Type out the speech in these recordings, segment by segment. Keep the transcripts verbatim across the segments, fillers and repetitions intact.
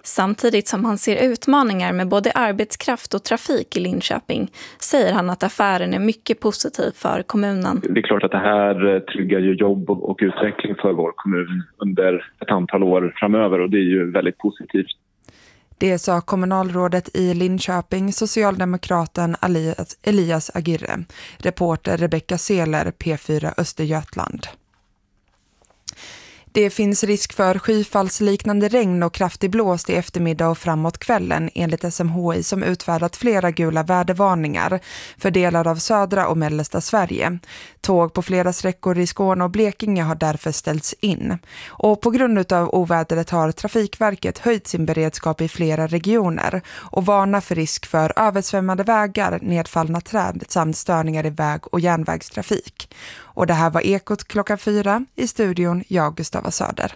Samtidigt som han ser utmaningar med både arbetskraft och trafik i Linköping säger han att affären är mycket positiv för kommunen. Det är klart att det här tryggar ju jobb och utveckling för vår kommun under ett antal år framöver, och det är ju väldigt positivt. Det sa kommunalrådet i Linköping, socialdemokraten Elias Aguirre. Reporter Rebecca Seler, P fyra Östergötland. Det finns risk för skyfallsliknande regn och kraftig blåst i eftermiddag och framåt kvällen enligt S M H I som utfärdat flera gula vädervarningar för delar av södra och mellersta Sverige. Tåg på flera sträckor i Skåne och Blekinge har därför ställts in. Och på grund av ovädret har Trafikverket höjt sin beredskap i flera regioner och varnar för risk för översvämmade vägar, nedfallna träd samt störningar i väg- och järnvägstrafik. Och det här var Ekot klockan fyra, i studion jag Gustava Söder.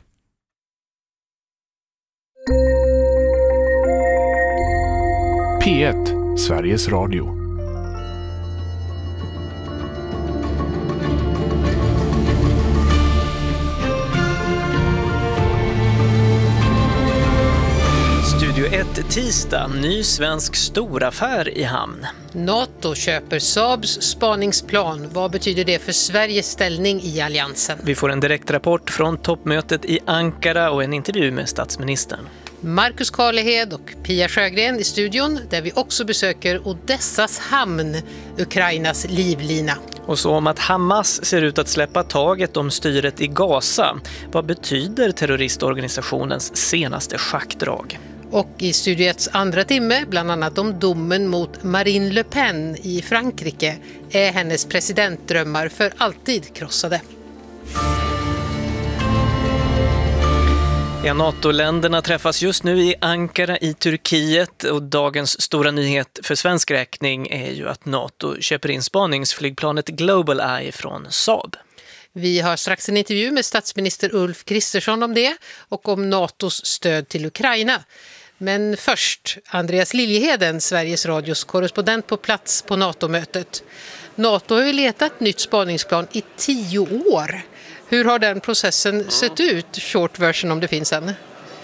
P ett, Sveriges Radio. Studio ett tisdag, ny svensk storaffär i hamn. NATO köper Saabs spaningsplan. Vad betyder det för Sveriges ställning i alliansen? Vi får en direktrapport från toppmötet i Ankara och en intervju med statsministern. Marcus Karlehed och Pia Sjögren i studion, där vi också besöker Odessas hamn, Ukrainas livlina. Och så om att Hamas ser ut att släppa taget om styret i Gaza. Vad betyder terroristorganisationens senaste schackdrag? Och i studiets andra timme, bland annat om domen mot Marine Le Pen i Frankrike, är hennes presidentdrömmar för alltid krossade. Ja, NATO-länderna träffas just nu i Ankara i Turkiet och dagens stora nyhet för svensk räkning är ju att NATO köper in spaningsflygplanet Global Eye från Saab. Vi har strax en intervju med statsminister Ulf Kristersson om det och om NATOs stöd till Ukraina. Men först, Andreas Liljeheden, Sveriges Radios korrespondent på plats på NATO-mötet. NATO har ju letat nytt spaningsplan i tio år. Hur har den processen sett ut, short version om det finns en?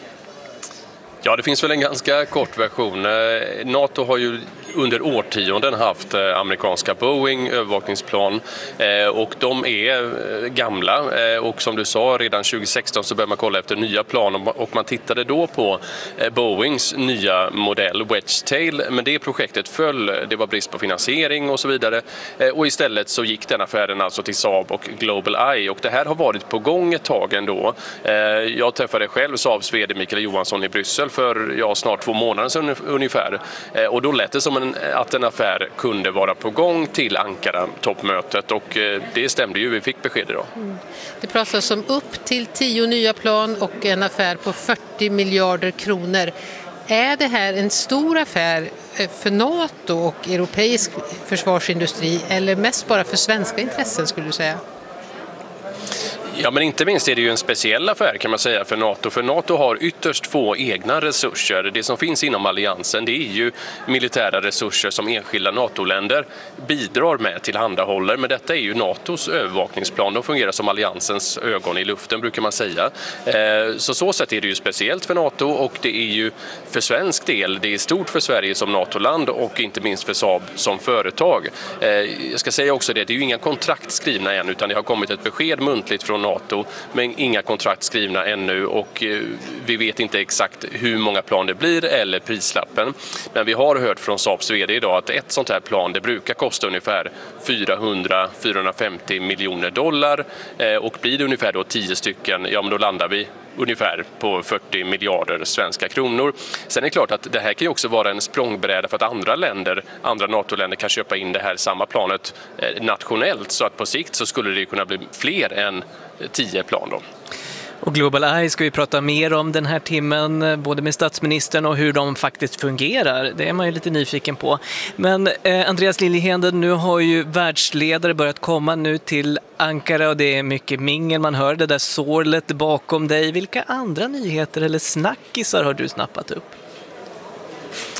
Ja, det finns väl en ganska kort version. NATO har ju under årtionden haft amerikanska Boeing övervakningsplan och de är gamla och som du sa redan tjugo sexton så började man kolla efter nya plan och man tittade då på Boeings nya modell Wedgetail, men det projektet föll, det var brist på finansiering och så vidare och istället så gick den affären alltså till Saab och Global Eye och det här har varit på gång ett tag ändå. Jag träffade själv Saabs vd Mikael Johansson i Bryssel för ja, snart två månader sedan ungefär och då lät det som en att en affär kunde vara på gång till Ankara-toppmötet och det stämde ju, vi fick besked idag. Mm. Det pratas om upp till tio nya plan och en affär på fyrtio miljarder kronor. Är det här en stor affär för NATO och europeisk försvarsindustri eller mest bara för svenska intressen skulle du säga? Ja, men inte minst är det ju en speciell affär kan man säga för NATO. För NATO har ytterst få egna resurser. Det som finns inom alliansen det är ju militära resurser som enskilda NATO-länder bidrar med tillhandahåller. Men detta är ju NATOs övervakningsplan. De fungerar som alliansens ögon i luften brukar man säga. Så så sätt är det ju speciellt för NATO och det är ju för svensk del. Det är stort för Sverige som NATO-land och inte minst för Saab som företag. Jag ska säga också det, det är ju inga kontrakt skrivna än utan det har kommit ett besked muntligt från NATO, men inga kontrakt skrivna ännu och vi vet inte exakt hur många plan det blir eller prislappen. Men vi har hört från Saabs vd idag att ett sånt här plan det brukar kosta ungefär fyrahundra till fyrahundrafemtio miljoner dollar och blir det ungefär då tio stycken, ja men då landar vi ungefär på fyrtio miljarder svenska kronor. Sen är det klart att det här kan ju också vara en språngbräda för att andra länder, andra NATO-länder kan köpa in det här samma planet nationellt så att på sikt så skulle det kunna bli fler än tio plan då. Och Global Eye ska vi prata mer om den här timmen, både med statsministern och hur de faktiskt fungerar. Det är man ju lite nyfiken på. Men eh, Andreas Liljeheden, nu har ju världsledare börjat komma nu till Ankara och det är mycket mingel. Man hör det där sorlet bakom dig. Vilka andra nyheter eller snackisar har du snappat upp?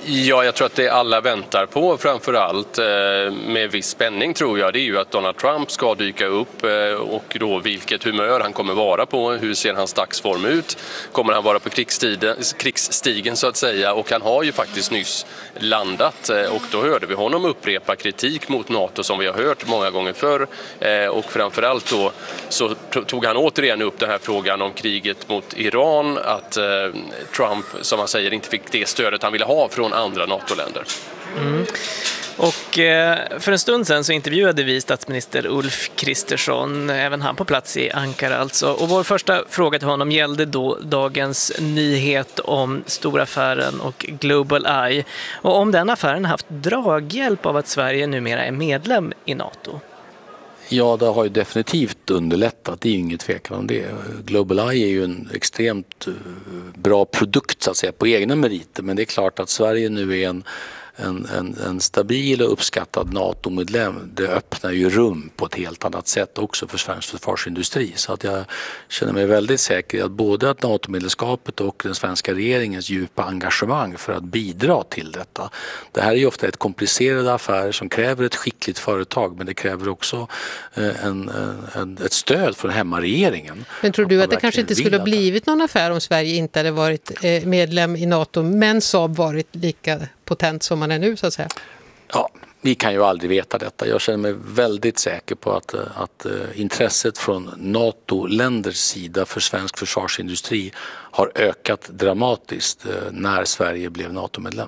Ja, jag tror att det alla väntar på framförallt med viss spänning tror jag, det är ju att Donald Trump ska dyka upp och då vilket humör han kommer vara på, hur ser hans dagsform ut, kommer han vara på krigsstigen, krigsstigen så att säga, och han har ju faktiskt nyss landat och då hörde vi honom upprepa kritik mot NATO som vi har hört många gånger förr och framförallt då så tog han återigen upp den här frågan om kriget mot Iran, att Trump som han säger inte fick det stödet han ville ha från andra NATO-länder. Mm. Och eh, för en stund sedan så intervjuade vi statsminister Ulf Kristersson, även han på plats i Ankara alltså. Och vår första fråga till honom gällde då dagens nyhet om storaffären och Global Eye. Och om den affären haft draghjälp av att Sverige numera är medlem i NATO. Ja, det har ju definitivt underlättat, det är ju inget tvekan om det. Global Eye är ju en extremt bra produkt så att säga på egna meriter, men det är klart att Sverige nu är en En, en, en stabil och uppskattad NATO-medlem, det öppnar ju rum på ett helt annat sätt också för svensk försvarsindustri. Så att jag känner mig väldigt säker att både att NATO-medlemskapet och den svenska regeringens djupa engagemang för att bidra till detta. Det här är ju ofta ett komplicerade affärer som kräver ett skickligt företag, men det kräver också en, en, ett stöd från hemmaregeringen. Men tror du att, att det kanske inte skulle ha blivit någon affär om Sverige inte hade varit medlem i NATO, men Saab varit lika potent som man är nu så att säga? Ja, vi kan ju aldrig veta detta. Jag känner mig väldigt säker på att, att intresset från NATO-länders sida för svensk försvarsindustri har ökat dramatiskt när Sverige blev NATO-medlem.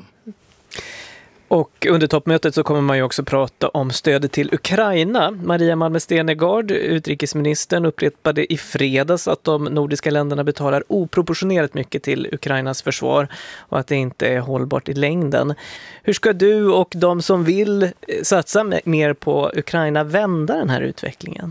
Och under toppmötet så kommer man ju också prata om stödet till Ukraina. Maria Malmö Stenergard, utrikesministern, upprepade i fredags att de nordiska länderna betalar oproportionerligt mycket till Ukrainas försvar och att det inte är hållbart i längden. Hur ska du och de som vill satsa mer på Ukraina vända den här utvecklingen?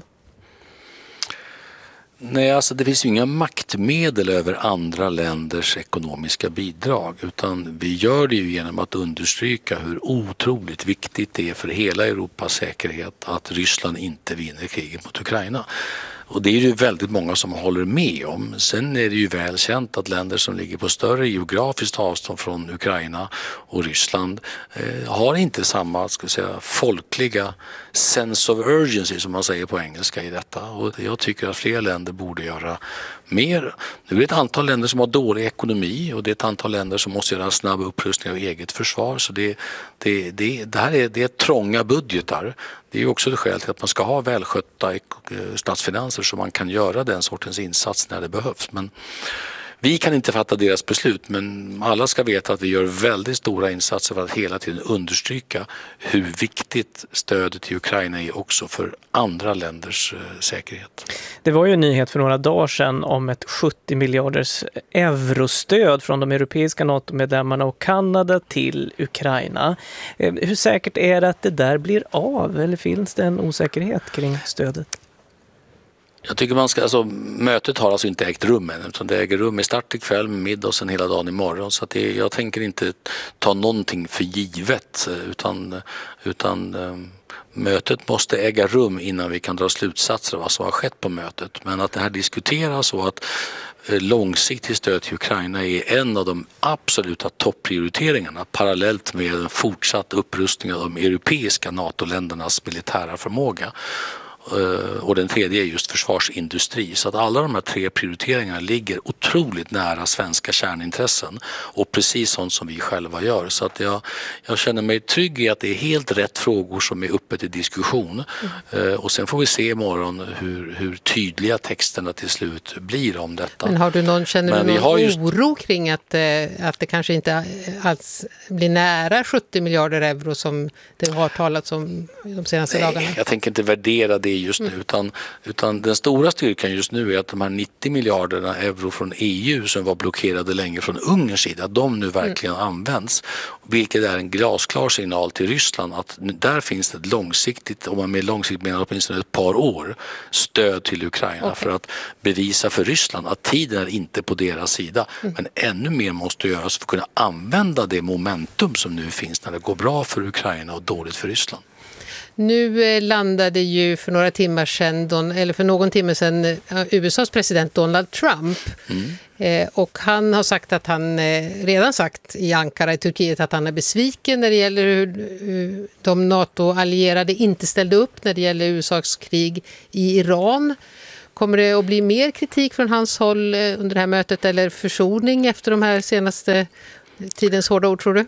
Nej, alltså det finns ju inga maktmedel över andra länders ekonomiska bidrag, utan vi gör det ju genom att understryka hur otroligt viktigt det är för hela Europas säkerhet att Ryssland inte vinner kriget mot Ukraina. Och det är ju väldigt många som håller med om. Sen är det ju väl känt att länder som ligger på större geografiskt avstånd från Ukraina och Ryssland eh, har inte samma, ska jag säga, folkliga sense of urgency som man säger på engelska i detta. Och jag tycker att fler länder borde göra mer. Nu är det ett antal länder som har dålig ekonomi och det är ett antal länder som måste göra en snabb upprustning av eget försvar. Så det, det, det, det här är, det är trånga budgetar. Det är ju också det skäl till att man ska ha välskötta statsfinanser så man kan göra den sortens insats när det behövs. Men vi kan inte fatta deras beslut, men alla ska veta att vi gör väldigt stora insatser för att hela tiden understryka hur viktigt stödet till Ukraina är också för andra länders säkerhet. Det var ju en nyhet för några dagar sedan om ett sjuttio miljarders eurostöd från de europeiska NATO-medlemmarna och Kanada till Ukraina. Hur säkert är det att det där blir av, eller finns det en osäkerhet kring stödet? Jag tycker man ska, alltså, mötet har alltså inte ägt rum än, utan det äger rum i start ikväll med middag och sen hela dagen imorgon. Så att det, jag tänker inte ta någonting för givet, utan, utan um, mötet måste äga rum innan vi kan dra slutsatser av vad som har skett på mötet. Men att det här diskuteras och att eh, långsiktigt stöd till Ukraina är en av de absoluta topprioriteringarna parallellt med en fortsatt upprustning av de europeiska NATO-ländernas militära förmåga. Och den tredje är just försvarsindustri. Så att alla de här tre prioriteringarna ligger otroligt nära svenska kärnintressen och precis sånt som vi själva gör. Så att jag, jag känner mig trygg i att det är helt rätt frågor som är uppe till diskussion. Mm. Och sen får vi se imorgon hur, hur tydliga texterna till slut blir om detta. Men har du någon, känner Men du någon just... oro kring att, att det kanske inte alls blir nära sjuttio miljarder euro som det har talats om de senaste Nej, dagarna? Jag tänker inte värdera det just nu, utan, utan den stora styrkan just nu är att de här nittio miljarderna euro från E U som var blockerade länge från Ungerns sida, att de nu verkligen mm. används, vilket är en glasklar signal till Ryssland att där finns det ett långsiktigt, om man med långsiktigt menar åtminstone ett par år, stöd till Ukraina okay. för att bevisa för Ryssland att tiden är inte på deras sida, mm. men ännu mer måste göras för att kunna använda det momentum som nu finns när det går bra för Ukraina och dåligt för Ryssland. Nu landade ju för några timmar sedan, eller för någon timme sedan, U S A:s president Donald Trump. Mm. Eh, och han har sagt att han eh, redan sagt i Ankara i Turkiet att han är besviken när det gäller hur, hur de NATO-allierade inte ställde upp när det gäller U S A:s krig i Iran. Kommer det att bli mer kritik från hans håll eh, under det här mötet eller försoning efter de här senaste tidens hårda ord, tror du?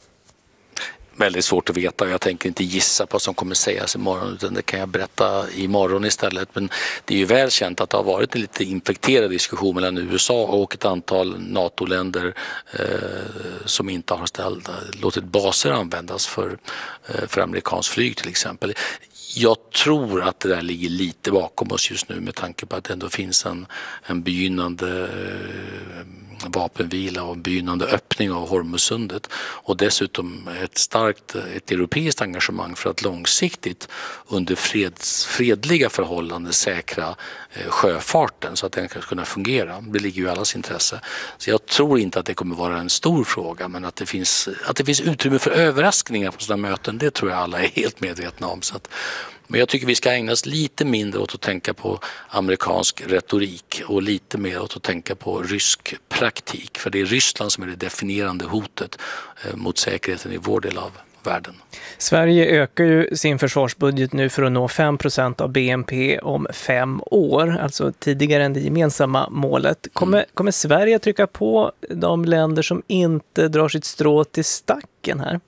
Väldigt svårt att veta. Jag tänker inte gissa på vad som kommer sägas imorgon, utan det kan jag berätta imorgon istället. Men det är ju väl känt att det har varit en lite infekterad diskussion mellan U S A och ett antal NATO-länder eh, som inte har ställt, låtit baser användas för, eh, för amerikansk flyg till exempel. Jag tror att det där ligger lite bakom oss just nu med tanke på att det ändå finns en, en begynnande eh, vapenvila och en begynnande öppning av Hormuzsundet och dessutom ett starkt ett europeiskt engagemang för att långsiktigt under freds, fredliga förhållanden säkra eh, sjöfarten så att den ska kunna fungera. Det ligger ju i allas intresse. Så jag tror inte att det kommer vara en stor fråga, men att det finns, att det finns utrymme för överraskningar på sådana möten, det tror jag alla är helt medvetna om. Så att, men jag tycker vi ska ägna oss lite mindre åt att tänka på amerikansk retorik och lite mer åt att tänka på rysk praktik. För det är Ryssland som är det definierande hotet mot säkerheten i vår del av världen. Sverige ökar ju sin försvarsbudget nu för att nå fem procent av B N P om fem år, alltså tidigare än det gemensamma målet. Kommer, mm. kommer Sverige att trycka på de länder som inte drar sitt strå till stacken här?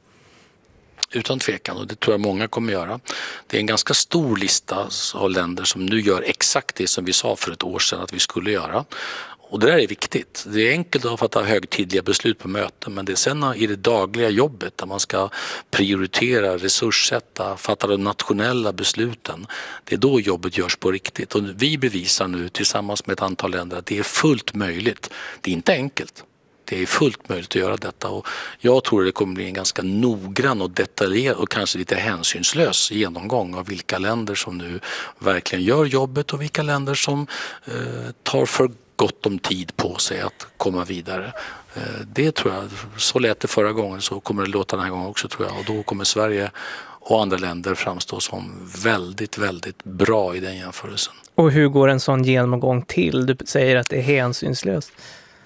Utan tvekan, och det tror jag många kommer göra. Det är en ganska stor lista av länder som nu gör exakt det som vi sa för ett år sedan att vi skulle göra. Och det där är viktigt. Det är enkelt att fatta högtidliga beslut på möten, men det är sen i det dagliga jobbet där man ska prioritera, resurssätta, fatta de nationella besluten. Det är då jobbet görs på riktigt. Och vi bevisar nu tillsammans med ett antal länder att det är fullt möjligt. Det är inte enkelt. Det är fullt möjligt att göra detta och jag tror att det kommer bli en ganska noggrann och detaljerad och kanske lite hänsynslös genomgång av vilka länder som nu verkligen gör jobbet och vilka länder som eh, tar för gott om tid på sig att komma vidare. Eh, det tror jag, så lät det förra gången, så kommer det låta den här gången också tror jag, och då kommer Sverige och andra länder framstå som väldigt, väldigt bra i den jämförelsen. Och hur går en sån genomgång till? Du säger att det är hänsynslöst.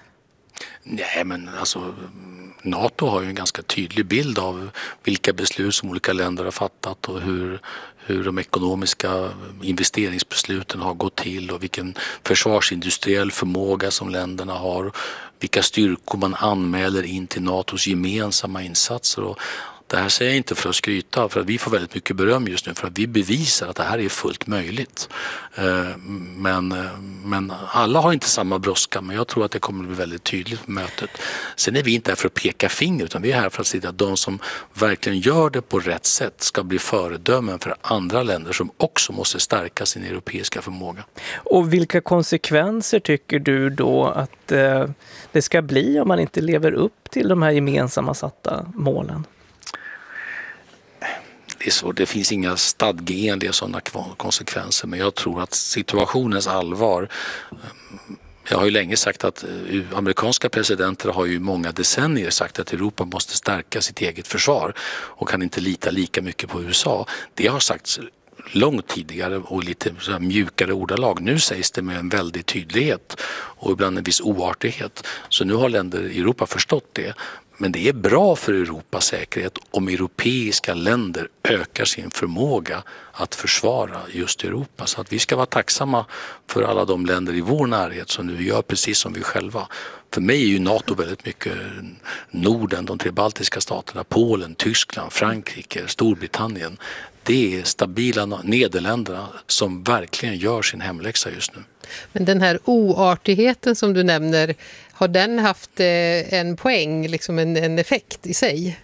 Nej, men alltså NATO har ju en ganska tydlig bild av vilka beslut som olika länder har fattat och hur, hur de ekonomiska investeringsbesluten har gått till och vilken försvarsindustriell förmåga som länderna har, vilka styrkor man anmäler in till NATOs gemensamma insatser. Och det här säger jag inte för att skryta, för att vi får väldigt mycket beröm just nu för att vi bevisar att det här är fullt möjligt. Men, men alla har inte samma brådska, men jag tror att det kommer att bli väldigt tydligt på mötet. Sen är vi inte här för att peka finger, utan vi är här för att se att de som verkligen gör det på rätt sätt ska bli föredömen för andra länder som också måste stärka sin europeiska förmåga. Och vilka konsekvenser tycker du då att eh, det ska bli om man inte lever upp till de här gemensamma satta målen? Det är så, det finns inga stadgeenliga sådana konsekvenser, men jag tror att situationens allvar, jag har ju länge sagt att amerikanska presidenter har ju många decennier sagt att Europa måste stärka sitt eget försvar och kan inte lita lika mycket på U S A. Det har sagts långt tidigare och lite så här mjukare ordalag. Nu sägs det med en väldig tydlighet och ibland en viss oartighet. Så nu har länder i Europa förstått det. Men det är bra för Europas säkerhet om europeiska länder ökar sin förmåga att försvara just Europa. Så att vi ska vara tacksamma för alla de länder i vår närhet som nu gör precis som vi själva. För mig är ju NATO väldigt mycket Norden, de tre baltiska staterna, Polen, Tyskland, Frankrike, Storbritannien. Det är stabila Nederländerna som verkligen gör sin hemläxa just nu. Men den här oartigheten som du nämner, har den haft en poäng, liksom en, en effekt i sig?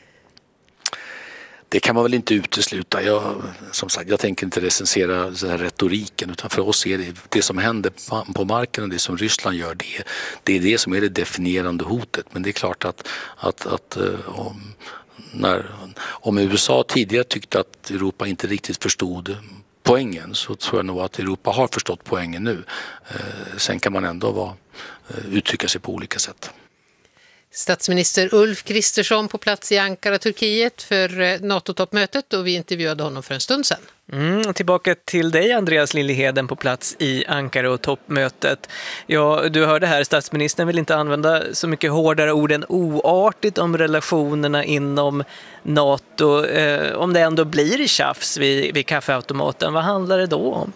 Det kan man väl inte utesluta. Jag, som sagt, jag tänker inte recensera så här retoriken, utan för oss är det det som händer på marken och det som Ryssland gör, det, det är det som är det definierande hotet. Men det är klart att, att, att om, när, om U S A tidigare tyckte att Europa inte riktigt förstod poängen, så tror jag nog att Europa har förstått poängen nu. Sen kan man ändå vara, uttrycka sig på olika sätt. Statsminister Ulf Kristersson på plats i Ankara, Turkiet för NATO-toppmötet, och vi intervjuade honom för en stund sedan. Mm, tillbaka till dig, Andreas Liljeheden, på plats i Ankara och toppmötet. Ja, du hörde här, statsministern vill inte använda så mycket hårdare ord än oartigt om relationerna inom NATO. Eh, om det ändå blir tjafs vid, vid kaffeautomaten, vad handlar det då om?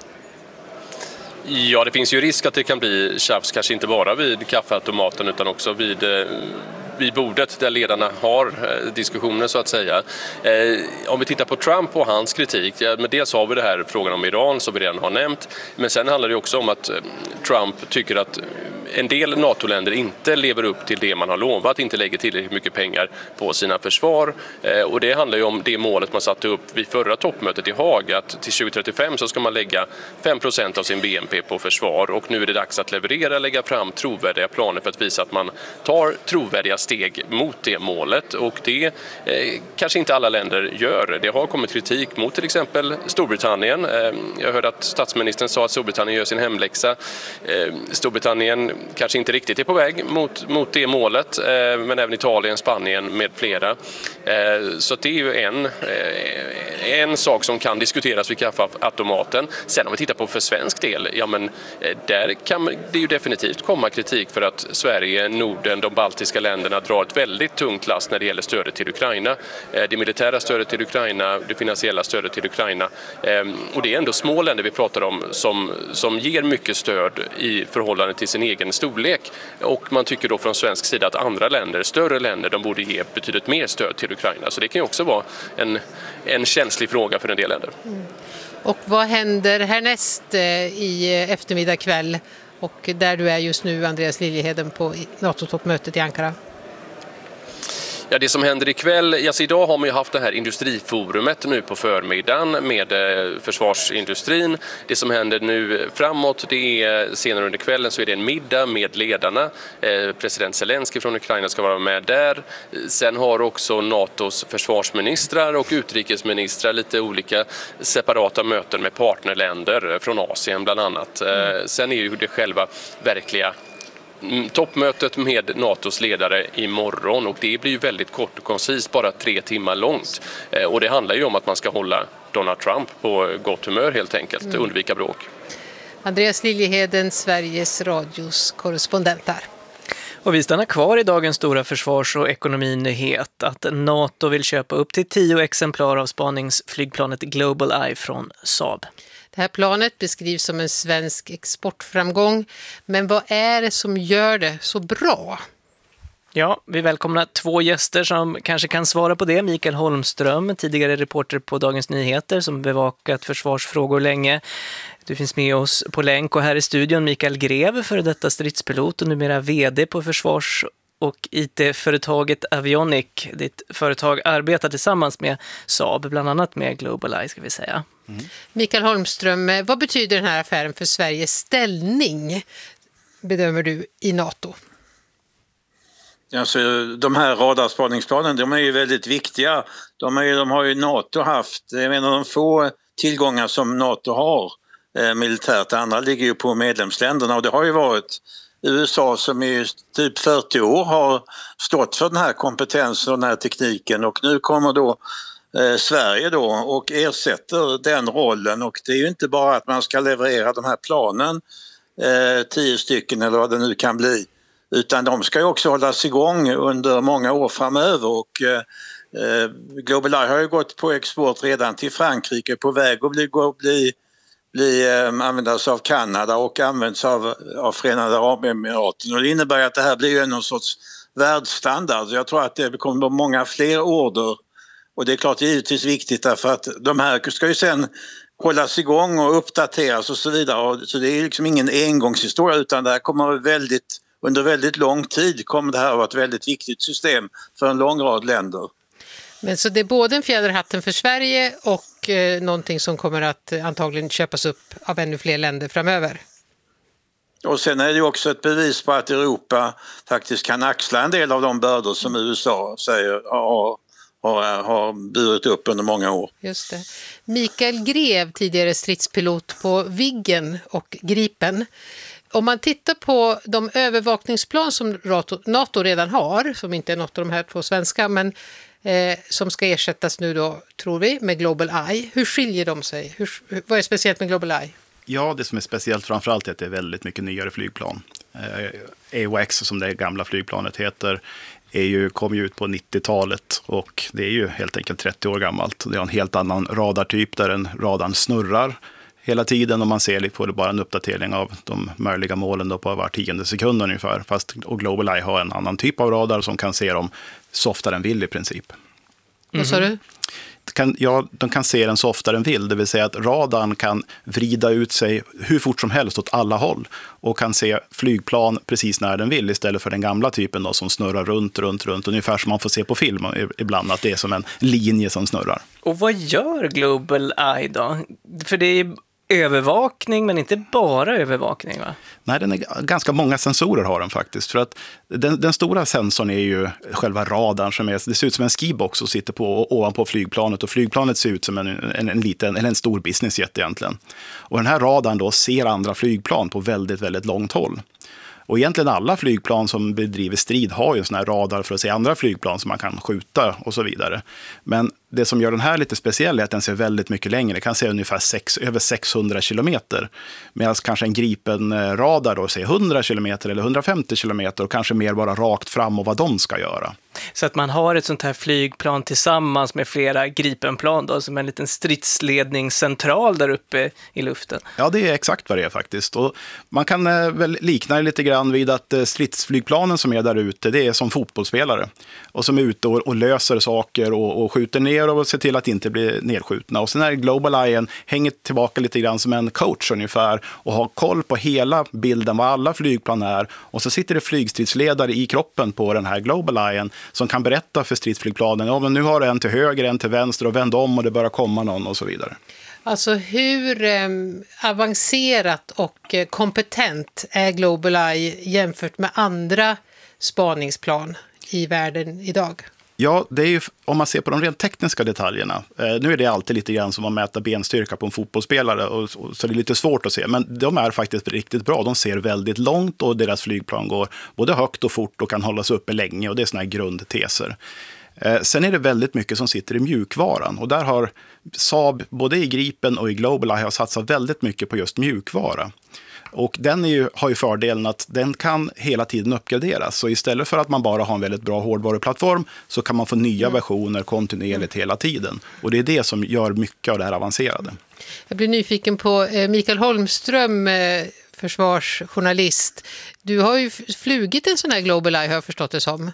Ja, det finns ju risk att det kan bli tjafs, kanske inte bara vid kaffeautomaten utan också vid, vid bordet där ledarna har diskussioner så att säga. Eh, om vi tittar på Trump och hans kritik, ja, men dels har vi det här frågan om Iran som vi redan har nämnt, men sen handlar det också om att Trump tycker att en del NATO-länder inte lever upp till det man har lovat, inte lägger tillräckligt mycket pengar på sina försvar. Eh, och det handlar ju om det målet man satte upp vid förra toppmötet i Haag, att till tjugo trettiofem så ska man lägga fem procent av sin B N P på försvar, och nu är det dags att leverera, lägga fram trovärdiga planer för att visa att man tar trovärdiga steg mot det målet, och det eh, kanske inte alla länder gör. Det har kommit kritik mot till exempel Storbritannien. Eh, jag hörde att statsministern sa att Storbritannien gör sin hemläxa. Eh, Storbritannien kanske inte riktigt är på väg mot, mot det målet, eh, men även Italien, Spanien med flera. Eh, så det är ju en, eh, en sak som kan diskuteras vid kaffeautomaten. Sen om vi tittar på för svensk del, ja men eh, där kan det ju definitivt komma kritik för att Sverige, Norden, de baltiska länderna drar ett väldigt tungt last när det gäller stödet till Ukraina. Eh, det militära stödet till Ukraina, det finansiella stödet till Ukraina. Eh, och det är ändå små länder vi pratar om som, som ger mycket stöd i förhållande till sin egen storlek, och man tycker då från svensk sida att andra länder, större länder, de borde ge betydligt mer stöd till Ukraina. Så det kan ju också vara en, en känslig fråga för en del länder. Mm. Och vad händer härnäst i eftermiddag kväll, och där du är just nu, Andreas Liljeheden, på NATO-toppmötet i Ankara? Ja, det som händer ikväll, alltså idag har man ju haft det här industriforumet nu på förmiddagen med eh, försvarsindustrin. Det som händer nu framåt, det är senare under kvällen så är det en middag med ledarna. Eh, president Zelensky från Ukraina ska vara med där. Sen har också NATOs försvarsministrar och utrikesministrar lite olika separata möten med partnerländer från Asien bland annat. Eh, sen är ju det själva verkliga toppmötet med NATOs ledare imorgon, och det blir ju väldigt kort och koncist, bara tre timmar långt. Och det handlar ju om att man ska hålla Donald Trump på gott humör helt enkelt, mm. undvika bråk. Andreas Liljeheden, Sveriges Radios korrespondent där. Och vi stannar kvar i dagens stora försvars- och ekonominyhet att NATO vill köpa upp till tio exemplar av spaningsflygplanet Global Eye från Saab. Det här planet beskrivs som en svensk exportframgång, men vad är det som gör det så bra? Ja, vi välkomnar två gäster som kanske kan svara på det. Mikael Holmström, tidigare reporter på Dagens Nyheter som bevakat försvarsfrågor länge. Du finns med oss på länk, och här i studion Mikael Grev, före detta stridspilot och numera vd på försvars- och I T-företaget Avionic. Ditt företag arbetar tillsammans med Saab, bland annat med Global Eye ska vi säga. Mm. Mikael Holmström, vad betyder den här affären för Sveriges ställning, bedömer du, i NATO? Alltså, de här radarspaningsplanen, de är ju väldigt viktiga. De, är, de har ju NATO haft, det är en av de få tillgångar som NATO har eh, militärt. Andra ligger ju på medlemsländerna, och det har ju varit U S A som i typ fyrtio år har stått för den här kompetensen och den här tekniken, och nu kommer då eh, Sverige då och ersätter den rollen, och det är ju inte bara att man ska leverera de här planen, eh, tio stycken eller vad det nu kan bli, utan de ska ju också hållas igång under många år framöver, och eh, Global Eye har ju gått på export redan till Frankrike, på väg att bli, bli bli eh, användas av Kanada och används av, av Förenade Arabemiraten, och det innebär att det här blir ju någon sorts världsstandard. Jag tror att det kommer många fler order, och det är klart givetvis viktigt därför att de här ska ju sen hållas igång och uppdateras och så vidare, och så det är liksom ingen engångshistoria, utan det här kommer väldigt, under väldigt lång tid kommer det här att vara ett väldigt viktigt system för en lång rad länder. Men så det är både en fjäderhatten för Sverige och eh, någonting som kommer att eh, antagligen köpas upp av ännu fler länder framöver. Och sen är det också ett bevis på att Europa faktiskt kan axla en del av de bördor som U S A säger har, har, har burit upp under många år. Just det. Mikael Grev, tidigare stridspilot på Viggen och Gripen. om man tittar på de övervakningsplan som NATO redan har, som inte är något av de här två svenska, men eh, som ska ersättas nu då, tror vi, med Global Eye. Hur skiljer de sig? Hur, vad är speciellt med Global Eye? Ja, det som är speciellt framförallt är att det är väldigt mycket nyare flygplan. Eh, A W A C, som det gamla flygplanet heter, är ju, kom ju ut på nittiotalet och det är ju helt enkelt trettio år gammalt. Det är en helt annan radartyp där en radarn snurrar hela tiden och man ser på det bara en uppdatering av de möjliga målen då på var tionde sekund ungefär. Fast och Global Eye har en annan typ av radar som kan se dem så ofta den vill i princip. Vad sa du? Kan, ja, de kan se den så ofta den vill, det vill säga att radarn kan vrida ut sig hur fort som helst åt alla håll och kan se flygplan precis när den vill istället för den gamla typen då, som snurrar runt, runt, runt, ungefär som man får se på film ibland, att det är som en linje som snurrar. Och vad gör Global Eye då? För det är övervakning, men inte bara övervakning, va? Nej, den är, ganska många sensorer har den faktiskt. För att den, den stora sensorn är ju själva radarn som är, det ser ut som en skibox som sitter på ovanpå flygplanet och flygplanet ser ut som en, en, en liten eller en stor businessjet egentligen. Och den här radarn då ser andra flygplan på väldigt, väldigt långt håll. Och egentligen alla flygplan som bedriver strid har ju en sån här radar för att se andra flygplan som man kan skjuta och så vidare. Men det som gör den här lite speciell är att den ser väldigt mycket längre. Den kan se ungefär sex, över sexhundra kilometer. Medan kanske en gripen radar då ser hundra kilometer eller hundrafemtio kilometer och kanske mer bara rakt fram och vad de ska göra. Så att man har ett sånt här flygplan tillsammans med flera gripenplan då, som en liten stridsledningscentral där uppe i luften. Ja, det är exakt vad det är faktiskt. Och man kan eh, väl likna det lite grann vid att eh, stridsflygplanen som är där ute, det är som fotbollsspelare. Och som är ute och, och löser saker och, och skjuter ner och ser till att inte bli nedskjutna. Och sen är Global Eye hänger tillbaka lite grann som en coach ungefär och har koll på hela bilden, vad alla flygplan är. Och så sitter det flygstridsledare i kroppen på den här Global Eye som kan berätta för stridsflygplanen, ja men nu har det en till höger, en till vänster och vänd om och det börjar komma någon och så vidare. Alltså hur eh, avancerat och eh, kompetent är Global Eye jämfört med andra spaningsplan i världen idag? Ja, det är ju, om man ser på de rent tekniska detaljerna. Eh, nu är det alltid lite grann som att mäta benstyrka på en fotbollsspelare och, och, så det är lite svårt att se. Men de är faktiskt riktigt bra. De ser väldigt långt och deras flygplan går både högt och fort och kan hållas uppe länge. Och det är såna här grundteser. Eh, sen är det väldigt mycket som sitter i mjukvaran. Och där har Saab, både i Gripen och i Global Eye, har satsat väldigt mycket på just mjukvara. Och den är ju, har ju fördelen att den kan hela tiden uppgraderas. Så istället för att man bara har en väldigt bra hårdvaruplattform så kan man få nya mm. versioner kontinuerligt hela tiden. Och det är det som gör mycket av det här avancerade. Jag blir nyfiken på eh, Mikael Holmström, eh, försvarsjournalist. Du har ju flugit en sån här Global Eye, har jag förstått det som.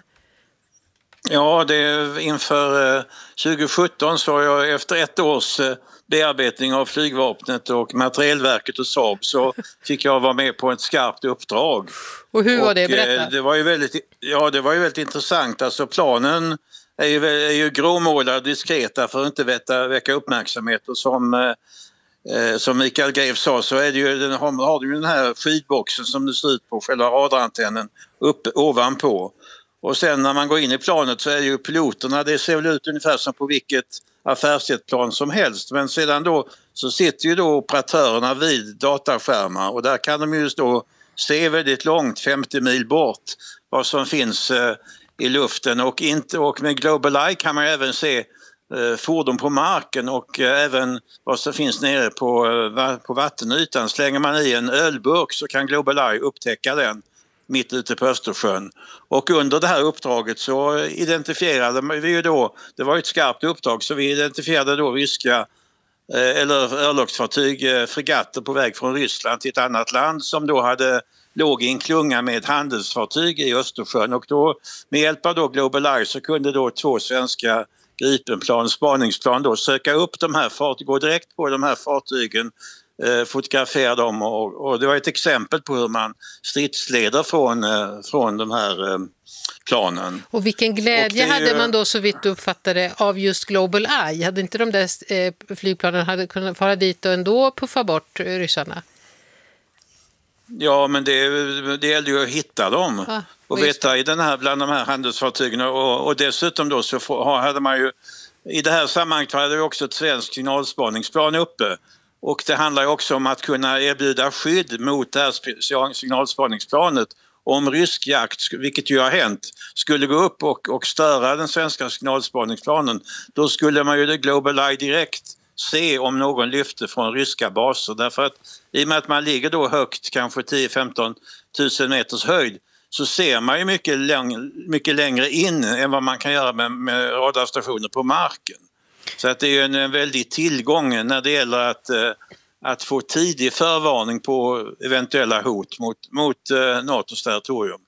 Ja, det inför eh, tjugo sjutton så jag efter ett års eh, bearbetning av flygvapnet och materielverket och Saab så fick jag vara med på ett skarpt uppdrag. Och hur var det? Berätta. Och, det var ju väldigt, ja, det var ju väldigt intressant. Alltså planen är ju, är ju gråmålade, diskreta för att inte väcka, väcka uppmärksamhet. Och som, eh, som Mikael Grev sa så är det ju, den, har, har du ju den här skidboxen som du ser ut på, själva radarantennen, uppe ovanpå. Och sen när man går in i planet så är det ju piloterna, det ser väl ut ungefär som på vilket affärsjetplan som helst. Men sedan då så sitter ju då operatörerna vid dataskärmar och där kan de ju då se väldigt långt, femtio mil bort, vad som finns eh, i luften. Och, inte, och med Global Eye kan man även se eh, fordon på marken och eh, även vad som finns nere på, eh, på vattenytan. Slänger man i en ölburk så kan Global Eye upptäcka den mitt ute på Östersjön. Och under det här uppdraget så identifierade vi ju då, det var ett skarpt uppdrag, så vi identifierade då ryska eh, eller örlogsfartyg, eh, fregatter på väg från Ryssland till ett annat land som då hade låg i en klunga med handelsfartyg i Östersjön. Och då med hjälp av då Global Eye så kunde då två svenska Gripenplan, spaningsplan då söka upp de här fartygen, gå direkt på de här fartygen, eh, fotografera dem och, och det var ett exempel på hur man stridsleder från, eh, från de här eh, planen. Och vilken glädje och hade ju... man då så vitt du uppfattade av just Global Eye? Hade inte de där eh, flygplanen hade kunnat fara dit och ändå puffa bort ryssarna? Ja, men det, det gällde ju att hitta dem ah, och veta i den här, bland de här handelsfartygen och, och dessutom då så hade man ju i det här sammanhanget hade vi också ett svenskt signalspaningsplan uppe Och det handlar också om att kunna erbjuda skydd mot det här signalspaningsplanet. Om rysk jakt, vilket ju har hänt, skulle gå upp och, och störa den svenska signalspaningsplanen, då skulle man ju det Global Eye direkt se om någon lyfte från ryska baser. Därför att i och med att man ligger då högt, kanske tio till femton tusen meters höjd, så ser man ju mycket, läng- mycket längre in än vad man kan göra med, med radarstationer på marken. Så att det är ju en, en väldig tillgång när det gäller att, eh, att få tidig förvarning på eventuella hot mot, mot eh, NATOs territorium.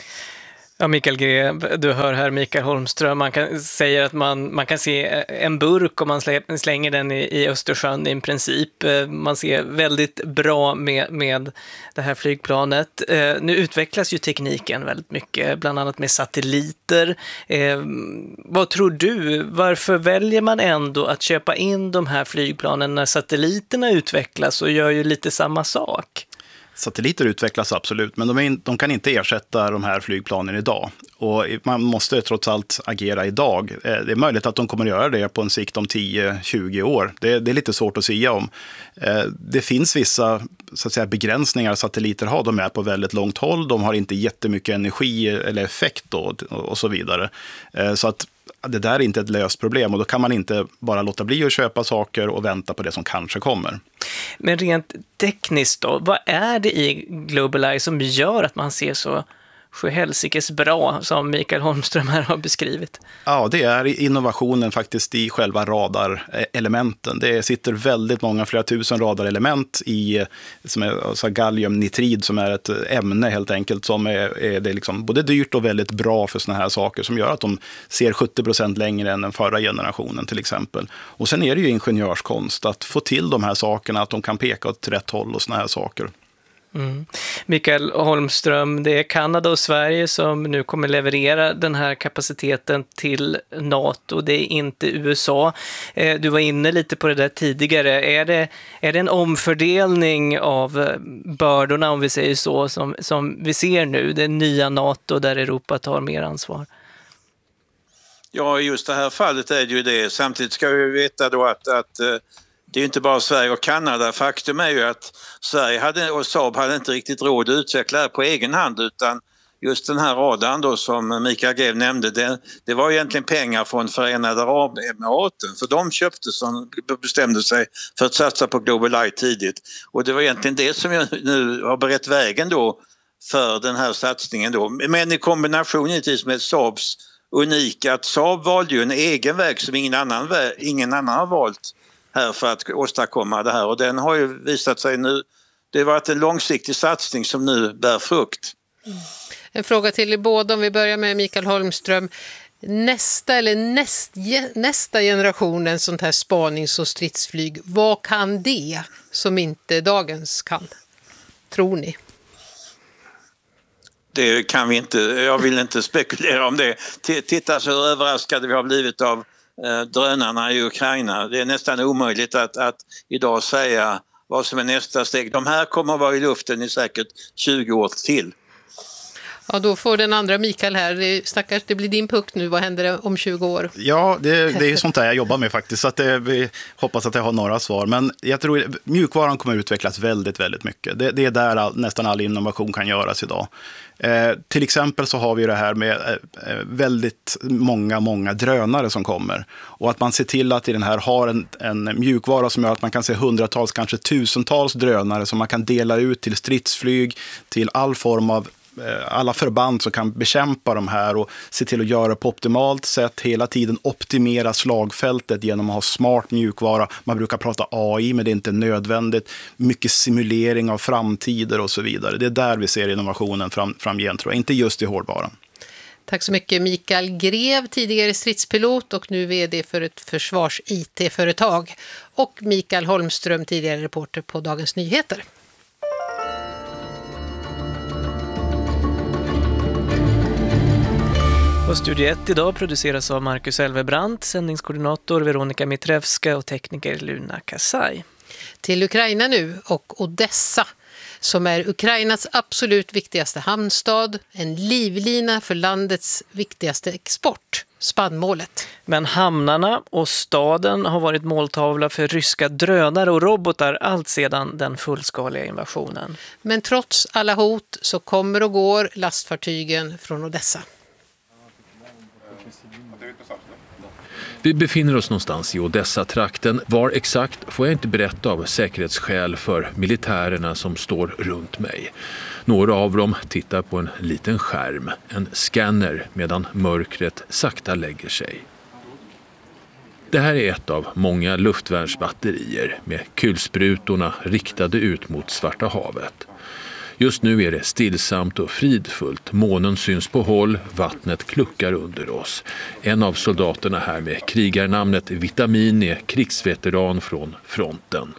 Ja, Mikael Greb, du hör här Mikael Holmström, man kan säga att man, man kan se en burk om man slänger den i, i Östersjön i princip. Man ser väldigt bra med, med det här flygplanet. Eh, nu utvecklas ju tekniken väldigt mycket, bland annat med satelliter. Eh, vad tror du, varför väljer man ändå att köpa in de här flygplanen när satelliterna utvecklas och gör ju lite samma sak? Satelliter utvecklas absolut, men de, är in, de kan inte ersätta de här flygplanen idag. Och man måste trots allt agera idag. Det är möjligt att de kommer att göra det på en sikt om tio till tjugo år. Det, det är lite svårt att säga om. Det finns vissa så att säga, begränsningar satelliter har. De är på väldigt långt håll. De har inte jättemycket energi eller effekt då, och så vidare. Så att det där är inte ett löst problem och då kan man inte bara låta bli att köpa saker och vänta på det som kanske kommer. Men rent tekniskt då, vad är det i Global Eye som gör att man ser så sjuhelsikes bra som Mikael Holmström här har beskrivit? Ja, det är innovationen faktiskt i själva radarelementen. Det sitter väldigt många, flera tusen radarelement i som är alltså galliumnitrid som är ett ämne helt enkelt som är, är det liksom både dyrt och väldigt bra för såna här saker som gör att de ser sjuttio procent längre än den förra generationen till exempel. Och sen är det ju ingenjörskonst att få till de här sakerna, att de kan peka åt rätt håll och såna här saker. Mm. Mikael Holmström, det är Kanada och Sverige som nu kommer leverera den här kapaciteten till NATO, det är inte U S A. Eh, du var inne lite på det där tidigare. Är det, är det en omfördelning av bördorna, om vi säger så, som, som vi ser nu, det nya NATO där Europa tar mer ansvar? Ja, just det här fallet är det ju det. Samtidigt ska vi veta då att, att det är inte bara Sverige och Kanada. Faktum är ju att Sverige hade, och Saab hade inte riktigt råd att utveckla det på egen hand, utan just den här radarn då som Mikael Greb nämnde, det, det var egentligen pengar från Förenade Arabemiraten. För de köpte som bestämde sig för att satsa på Global Eye tidigt. Och det var egentligen det som jag nu har berett vägen då för den här satsningen då. Men i kombination givetvis med Saabs unika, att Saab valde ju en egen väg som ingen annan, ingen annan har valt här för att åstadkomma det här, och den har ju visat sig nu, det har varit en långsiktig satsning som nu bär frukt. Mm. En fråga till er båda, om vi börjar med Mikael Holmström. Nästa eller näst, nästa generationen sånt här spanings- och stridsflyg, vad kan det som inte dagens kan? Tror ni? Det kan vi inte, jag vill inte spekulera om det. Titta så överraskade vi har blivit av drönarna i Ukraina. Det är nästan omöjligt att, att idag säga vad som är nästa steg. De här kommer att vara i luften i säkert tjugo år till. Ja, då får den andra Mikael här. Stackars, det blir din puck nu. Vad händer om tjugo år? Ja, det, det är sånt där jag jobbar med faktiskt. Så att det, vi hoppas att jag har några svar. Men jag tror att mjukvaran kommer att utvecklas väldigt, väldigt mycket. Det, det är där all, nästan all innovation kan göras idag. Eh, till exempel så har vi det här med eh, väldigt många, många drönare som kommer. Och att man ser till att i den här har en, en mjukvara som gör att man kan se hundratals, kanske tusentals drönare som man kan dela ut till stridsflyg, till all form av alla förband som kan bekämpa de här och se till att göra på optimalt sätt, hela tiden optimera slagfältet genom att ha smart mjukvara. Man brukar prata A I, men det är inte nödvändigt. Mycket simulering av framtider och så vidare. Det är där vi ser innovationen fram, framgent, tror jag. Inte just i hårdvaran. Tack så mycket Mikael Greb, tidigare stridspilot och nu vd för ett försvars-I T-företag. Och Mikael Holmström, tidigare reporter på Dagens Nyheter. Och Studio ett idag produceras av Marcus Elvebrant, sändningskoordinator Veronika Mitrevska och tekniker Luna Kasai. Till Ukraina nu och Odessa. som är Ukrainas absolut viktigaste hamnstad, en livlina för landets viktigaste export, spannmålet. Men hamnarna och staden har varit måltavla för ryska drönare och robotar allt sedan den fullskaliga invasionen. Men trots alla hot så kommer och går lastfartygen från Odessa. Vi befinner oss någonstans i Odessa-trakten. Var exakt får jag inte berätta av säkerhetsskäl för militärerna som står runt mig. Några av dem tittar på en liten skärm, en scanner, medan mörkret sakta lägger sig. Det här är ett av många luftvärnsbatterier med kulsprutorna riktade ut mot Svarta havet. Just nu är det stillsamt och fridfullt. Månen syns på håll, vattnet kluckar under oss. En av soldaterna här med krigarnamnet Vitamin är krigsveteran från fronten.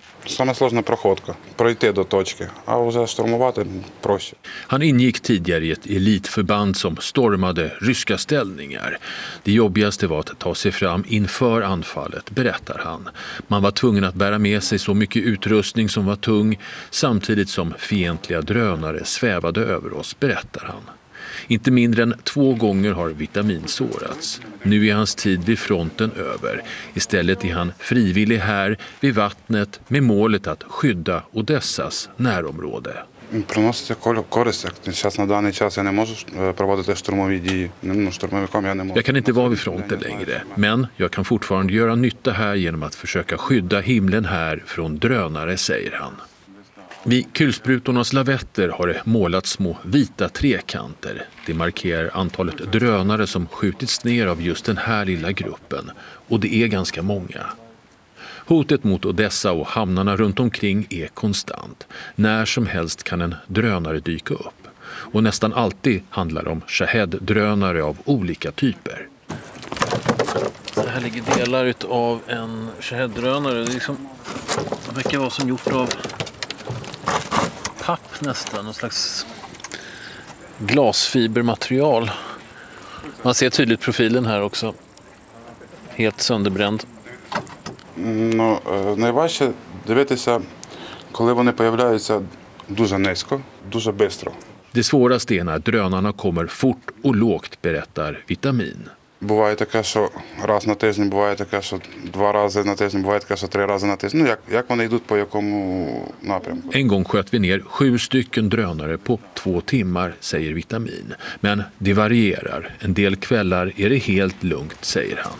Han ingick tidigare i ett elitförband som stormade ryska ställningar. Det jobbigaste var att ta sig fram inför anfallet, berättar han. Man var tvungen att bära med sig så mycket utrustning som var tung, samtidigt som fientliga drönare svävade över oss, berättar han. Inte mindre än två gånger har Vitamin sårats. Nu är hans tid vid fronten över. Istället är han frivillig här vid vattnet med målet att skydda Odessas närområde. Jag kan inte vara vid fronten längre, men jag kan fortfarande göra nytta här genom att försöka skydda himlen här från drönare, säger han. Vid kulsprutornas lavetter har det målat små vita trekanter. Det markerar antalet drönare som skjutits ner av just den här lilla gruppen. Och det är ganska många. Hotet mot Odessa och hamnarna runt omkring är konstant. När som helst kan en drönare dyka upp. Och nästan alltid handlar det om Shahed-drönare av olika typer. Det här ligger delar av en Shahed-drönare. Det, liksom, det verkar vara som gjort av papp nästan, någon slags glasfibermaterial. Man ser tydligt profilen här också. Helt sönderbränd. Ну, найважче дивитися, коли вони появляються дуже низько, дуже швидко. Det svåraste är när drönarna kommer fort och lågt, berättar Vitamin. Буває таке, що раз на тиждень, буває таке, що два рази на тиждень, буває таке, що три рази на тиждень. Ну, як, як вони йдуть по якому напрямку. En gång sköt vi ner sju stycken drönare på två timmar, säger Vitamin. Men det varierar. En del kvällar är det helt lugnt, säger han.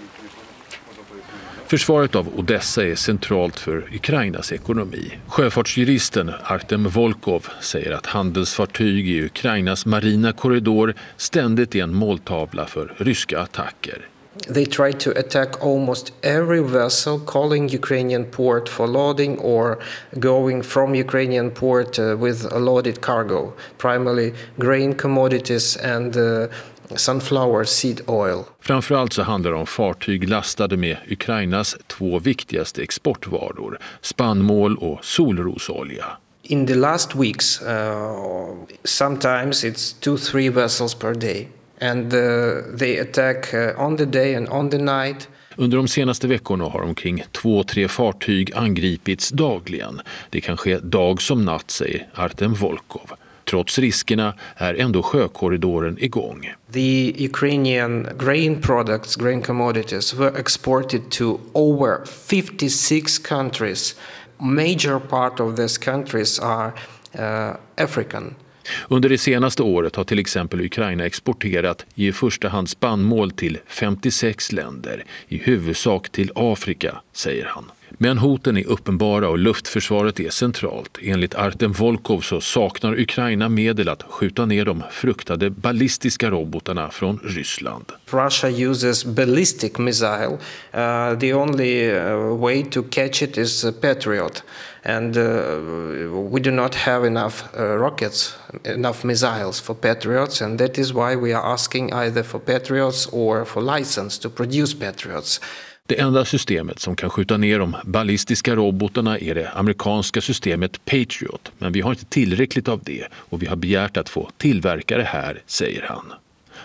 Försvaret av Odessa är centralt för Ukrainas ekonomi. Sjöfartsjuristen Artem Volkov säger att handelsfartyg i Ukrainas marina korridor ständigt är en måltavla för ryska attacker. They try to attack almost every vessel calling Ukrainian port for loading or going from Ukrainian port uh, with a loaded cargo, primarily grain commodities and uh, sunflower seed oil. Framförallt så handlar det om fartyg lastade med Ukrainas två viktigaste exportvaror, spannmål och solrosolja. In the last weeks, uh, sometimes it's two, three vessels per day. And uh, they attack uh, on the day and on the night. Under de senaste veckorna har omkring två, tre fartyg angripits dagligen. Det kan ske dag som natt, säger Artem Volkov. Trots riskerna är ändå sjökorridoren igång. The Ukrainian grain products, grain commodities, were exported to over fifty-six countries. Major part of these countries are uh, African. Under det senaste året har till exempel Ukraina exporterat i första hand spannmål till femtiosex länder, i huvudsak till Afrika, säger han. Men hoten är uppenbara och luftförsvaret är centralt. Enligt Artem Volkov så saknar Ukraina medel att skjuta ner de fruktade ballistiska robotarna från Ryssland. Russia uses ballistic missile. Uh, the only uh, way to catch it is a Patriot. And uh, we do not have enough uh, rockets, enough missiles for Patriots, and that is why we are asking either for Patriots or for license to produce Patriots. Det enda systemet som kan skjuta ner de ballistiska robotarna är det amerikanska systemet Patriot, men vi har inte tillräckligt av det och vi har begärt att få tillverka det här, säger han.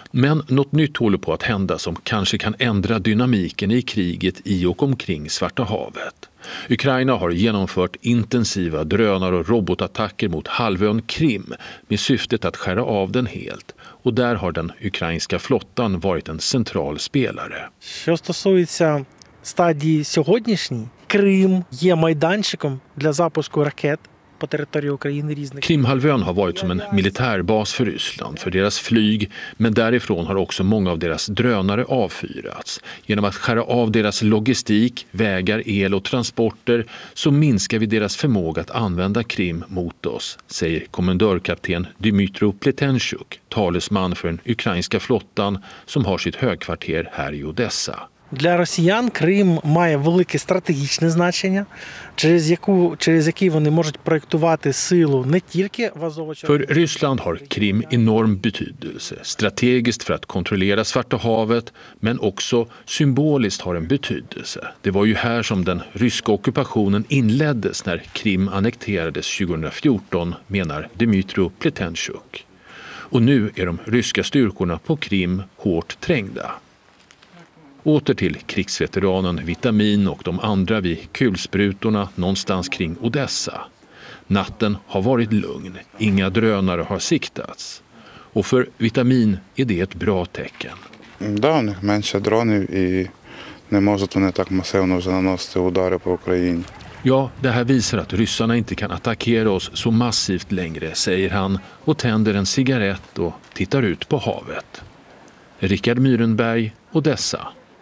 Men något nytt håller på att hända som kanske kan ändra dynamiken i kriget i och omkring Svarta havet. Ukraina har genomfört intensiva drönar- och robotattacker mot halvön Krim med syftet att skära av den helt. Och där har den ukrainska flottan varit en central spelare. Що стосується стадії сьогоднішній, Крим є майданчиком для запуску ракет på territoriet Ukraina rізних. Krimhalvön har varit som en militärbas för Ryssland, för deras flyg, men därifrån har också många av deras drönare avfyrats. Genom att skära av deras logistik, vägar, el och transporter så minskar vi deras förmåga att använda Krim mot oss, säger kommendörkapten Dmytro Pletenchuk, talesman för den ukrainska flottan som har sitt högkvarter här i Odessa. Для росіян Крим має велике стратегічне значення, через яку через який вони можуть проєктувати силу не тільки в Азово-Чорному. För Ryssland har Krim enorm betydelse, strategiskt för att kontrollera Svarta havet, men också symboliskt har en betydelse. Det var ju här som den ryska ockupationen inleddes när Krim annekterades tjugohundrafjorton, menar Dmytro Pletenchuk. Och nu är de ryska styrkorna på Krim hårt trängda. Åter till krigsveteranen Vitamin och de andra vid kulsprutorna någonstans kring Odessa. Natten har varit lugn, inga drönare har siktats. Och för Vitamin är det ett bra tecken. Да, у них менше дронів і не можуть вони так масивно вже наносити удари по Україні. Ja, det här visar att ryssarna inte kan attackera oss så massivt längre, säger han och tänder en cigarett och tittar ut på havet. Rickard Myrenberg, Odessa.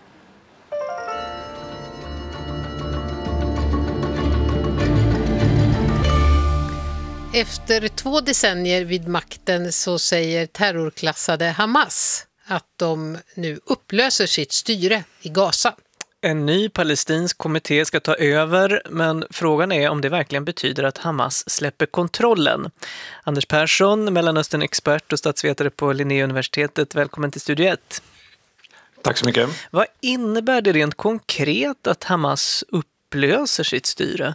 Efter två decennier vid makten så säger terrorklassade Hamas att de nu upplöser sitt styre i Gaza. En ny palestinsk kommitté ska ta över, men frågan är om det verkligen betyder att Hamas släpper kontrollen. Anders Persson, Mellanöstern-expert och statsvetare på Linnéuniversitetet, välkommen till Studio ett. Tack så mycket. Vad innebär det rent konkret att Hamas upplöser sitt styre?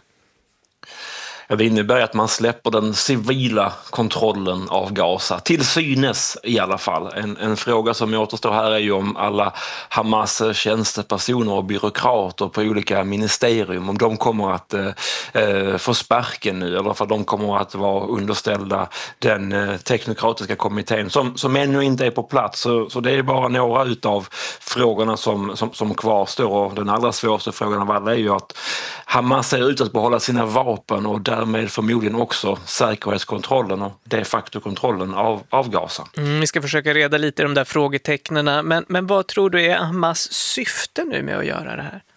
Ja, det innebär att man släpper den civila kontrollen av Gaza, till synes i alla fall. En, en fråga som återstår här är ju om alla Hamas tjänstepersoner och byråkrater på olika ministerium, om de kommer att eh, få sparken nu, eller för de kommer att vara underställda den eh, teknokratiska kommittén som, som ännu inte är på plats. Så, så det är bara några utav frågorna som, som, som kvarstår, och den allra svåraste frågan av alla är ju att Hamas ser ut att behålla sina vapen och därmed förmodligen också säkerhetskontrollen och de facto kontrollen av, av Gaza. Mm, vi ska försöka reda lite i de där frågetecknena, men, men vad tror du är Hamas syfte nu med att göra det här?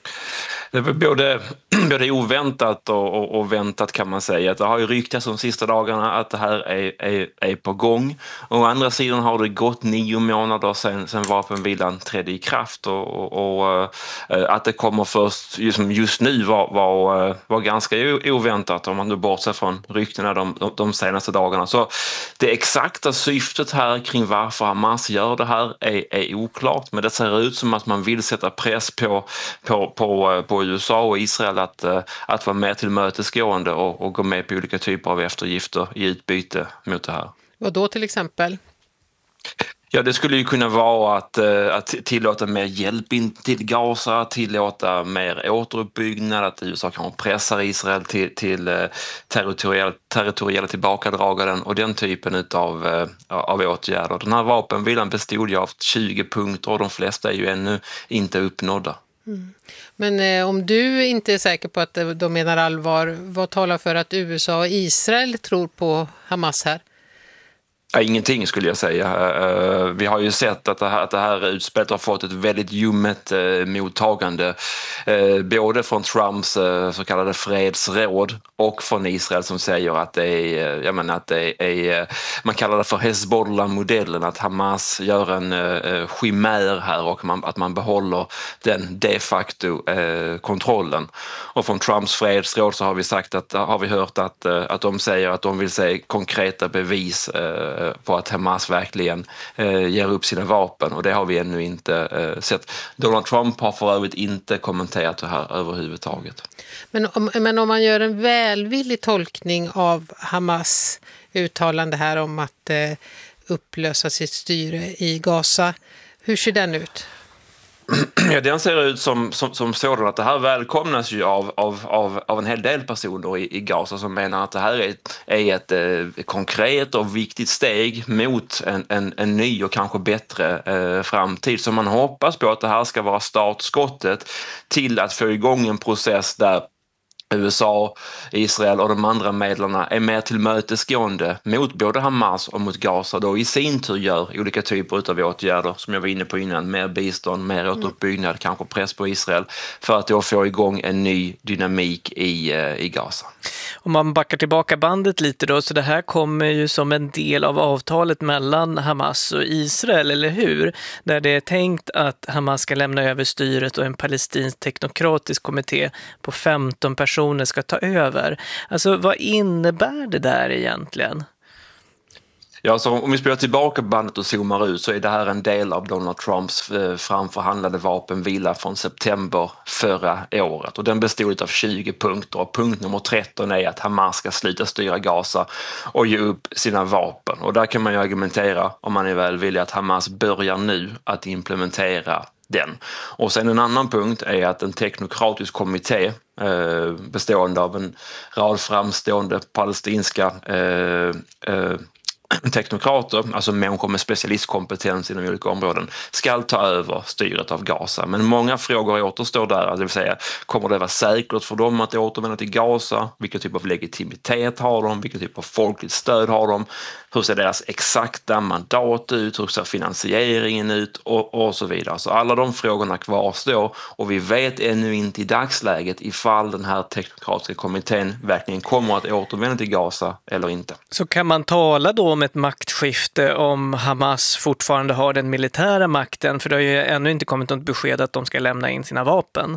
Det var både, både oväntat och, och, och väntat, kan man säga. Det har ju ryktats de sista dagarna att det här är, är, är på gång. Å andra sidan har det gått nio månader sedan, sedan vapenvilan trädde i kraft, och, och, och att det kommer först just, just nu var, var, var ganska oväntat, om man nu bortser från ryktena de, de, de senaste dagarna. Så det exakta syftet här kring varför Hamas gör det här är, är oklart, men det ser ut som att man vill sätta press på, på, på, på U S A och Israel att, att vara mer tillmötesgående och, och gå med på olika typer av eftergifter i utbyte mot det här. Vad då till exempel? Ja, det skulle ju kunna vara att, att tillåta mer hjälp in till Gaza, tillåta mer återuppbyggnad, att U S A kan pressa Israel till, till territoriella, territoriella tillbakadraganden och den typen av, av åtgärder. Den här vapenvilan bestod ju av tjugo punkter och de flesta är ju ännu inte uppnådda. Mm. Men eh, om du inte är säker på att de menar allvar, vad talar för att U S A och Israel tror på Hamas här? Ja, ingenting skulle jag säga. Uh, vi har ju sett att det här, att det här utspelet har fått ett väldigt ljummet uh, mottagande. Uh, både från Trumps uh, så kallade fredsråd och från Israel som säger att det är, uh, jag menar, att det är uh, man kallar det för Hezbollah-modellen, att Hamas gör en uh, chimär här och man, att man behåller den de facto uh, kontrollen. Och från Trumps fredsråd så har vi sagt att, har vi hört att, uh, att de säger att de vill se konkreta bevis uh, på att Hamas verkligen eh, ger upp sina vapen, och det har vi ännu inte eh, sett. Donald Trump har för övrigt inte kommenterat det här överhuvudtaget. Men om, men om man gör en välvillig tolkning av Hamas uttalande här om att eh, upplösa sitt styre i Gaza. Hur ser den ut? Ja, den ser ut som, som, som sådan att det här välkomnas ju av, av, av, av en hel del personer i, i Gaza som menar att det här är ett, är ett eh, konkret och viktigt steg mot en, en, en ny och kanske bättre eh, framtid. Så man hoppas på att det här ska vara startskottet till att få igång en process där U S A, Israel och de andra medlarna är mer tillmötesgående mot både Hamas och mot Gaza då i sin tur gör olika typer av åtgärder som jag var inne på innan, mer bistånd, mer återuppbyggnad, kanske press på Israel för att då få igång en ny dynamik i, i Gaza. Om man backar tillbaka bandet lite då, så det här kommer ju som en del av avtalet mellan Hamas och Israel, eller hur? Där det är tänkt att Hamas ska lämna över styret och en palestinsk teknokratisk kommitté på femton personer ska ta över. Alltså vad innebär det där egentligen? Ja, så om vi spelar tillbaka bandet och zoomar ut så är det här en del av Donald Trumps framförhandlade vapenvila från september förra året. Och den bestod av tjugo punkter och punkt nummer tretton är att Hamas ska sluta styra Gaza och ge upp sina vapen. Och där kan man ju argumentera, om man är välvillig, att Hamas börjar nu att implementera den. Och sen en annan punkt är att en teknokratisk kommitté eh, bestående av en rad framstående palestinska eh, eh, teknokrater, alltså människor med specialistkompetens inom olika områden, ska ta över styret av Gaza. Men många frågor återstår där, det vill säga, kommer det vara säkert för dem att återvända till Gaza? Vilken typ av legitimitet har de? Vilken typ av folkligt stöd har de? Hur ser deras exakta mandat ut? Hur ser finansieringen ut? Och, och så vidare. Så alla de frågorna kvarstår och vi vet ännu inte i dagsläget ifall den här teknokratiska kommittén verkligen kommer att återvända till Gaza eller inte. Så kan man tala då om ett maktskifte om Hamas fortfarande har den militära makten? För det har ju ännu inte kommit något besked att de ska lämna in sina vapen.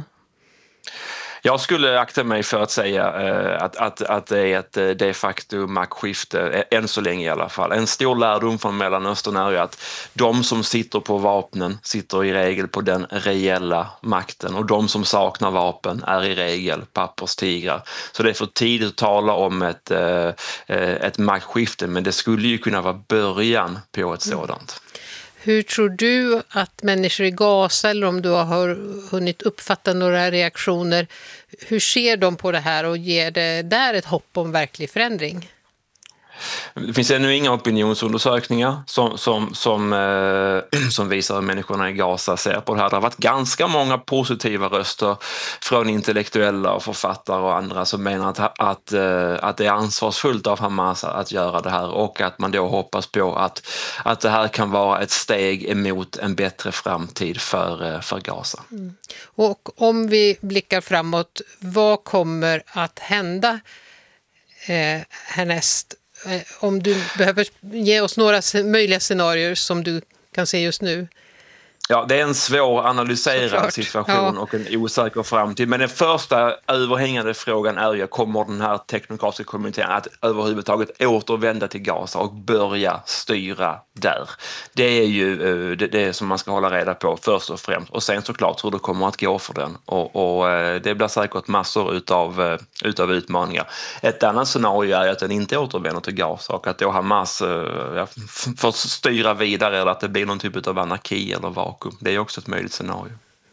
Jag skulle akta mig för att säga eh, att, att, att det är ett de facto maktskifte, än så länge i alla fall. En stor lärdom från Mellanöstern är ju att de som sitter på vapnen sitter i regel på den reella makten och de som saknar vapen är i regel papperstigrar. Så det är för tidigt att tala om ett, eh, ett maktskifte, men det skulle ju kunna vara början på ett sådant. Hur tror du att människor i Gaza, eller om du har hunnit uppfatta några reaktioner, hur ser de på det här och ger det där ett hopp om verklig förändring? Det finns ännu inga opinionsundersökningar som, som, som, eh, som visar hur människorna i Gaza ser på det här. Det har varit ganska många positiva röster från intellektuella och författare och andra som menar att, att, eh, att det är ansvarsfullt av Hamas att göra det här och att man då hoppas på att, att det här kan vara ett steg emot en bättre framtid för, för Gaza. Mm. Och om vi blickar framåt, vad kommer att hända eh, härnäst? Om du behöver ge oss några möjliga scenarier som du kan se just nu. Ja, det är en svår analyserad Såklart. situation Ja. och en osäker framtid. Men den första överhängande frågan är ju, kommer den här teknokratiska kommittén att överhuvudtaget återvända till Gaza och börja styra där? Det är ju det, det som man ska hålla reda på först och främst. Och sen såklart hur det kommer att gå för den. Och, och det blir säkert massor utav, utav utmaningar. Ett annat scenario är att den inte återvänder till Gaza och att då Hamas ja, får styra vidare eller att det blir någon typ av anarki eller vakuum. Det är också ett möjligt scenario.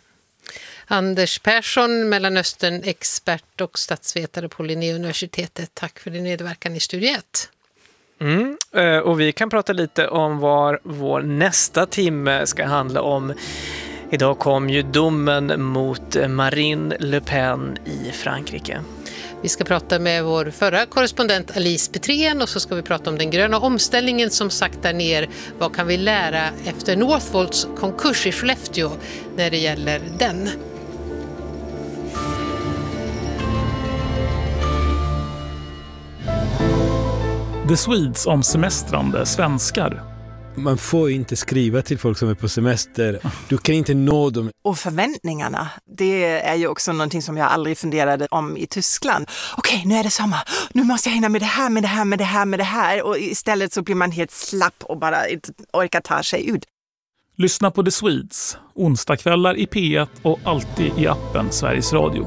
Anders Persson, Mellanöstern-expert och statsvetare på Linnéuniversitetet. Tack för din medverkan i Studio ett. Mm, och vi kan prata lite om vad vår nästa timme ska handla om. Idag kom ju domen mot Marine Le Pen i Frankrike. Vi ska prata med vår förra korrespondent Alice Petrén och så ska vi prata om den gröna omställningen som saktar ner. Vad kan vi lära efter Northvolts konkurs i Skellefteå när det gäller den? The Swedes om semestrande svenskar. Man får inte skriva till folk som är på semester. Du kan inte nå dem. Och förväntningarna, det är ju också någonting som jag aldrig funderade om i Tyskland. Okej, nu är det sommar. Nu måste jag hinna med det här, med det här, med det här, med det här. Och istället så blir man helt slapp och bara inte orkar ta sig ut. Lyssna på The Swedes, onsdagskvällar i P ett och alltid i appen Sveriges Radio.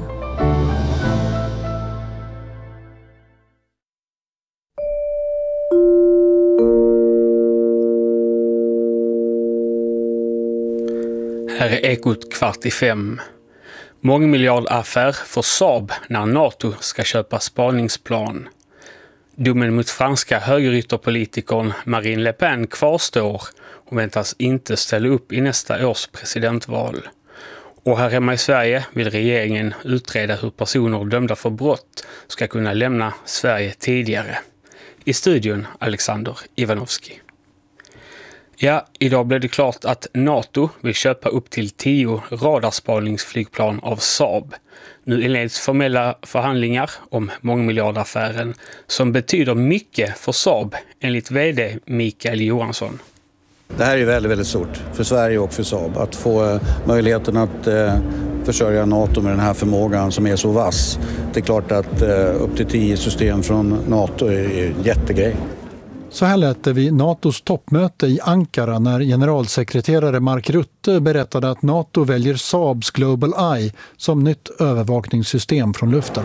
Här är Ekot kvart i fem. Mångmiljardaffär för Saab när NATO ska köpa spaningsplan. Domen mot franska högerytterpolitikern Marine Le Pen kvarstår och väntas inte ställa upp i nästa års presidentval. Och här hemma i Sverige vill regeringen utreda hur personer dömda för brott ska kunna lämna Sverige tidigare. I studion Alexander Ivanovski. Ja, idag blev det klart att NATO vill köpa upp till tio radarspaningsflygplan av Saab. Nu inleds formella förhandlingar om mångmiljardaffären som betyder mycket för Saab, enligt vd Mikael Johansson. Det här är väldigt, väldigt stort för Sverige och för Saab att få möjligheten att eh, försörja NATO med den här förmågan som är så vass. Det är klart att eh, upp till tio system från NATO är en jättegrej. Så här lät det vid NATOs toppmöte i Ankara när generalsekreterare Mark Rutte berättade att NATO väljer Saabs Global Eye som nytt övervakningssystem från luften.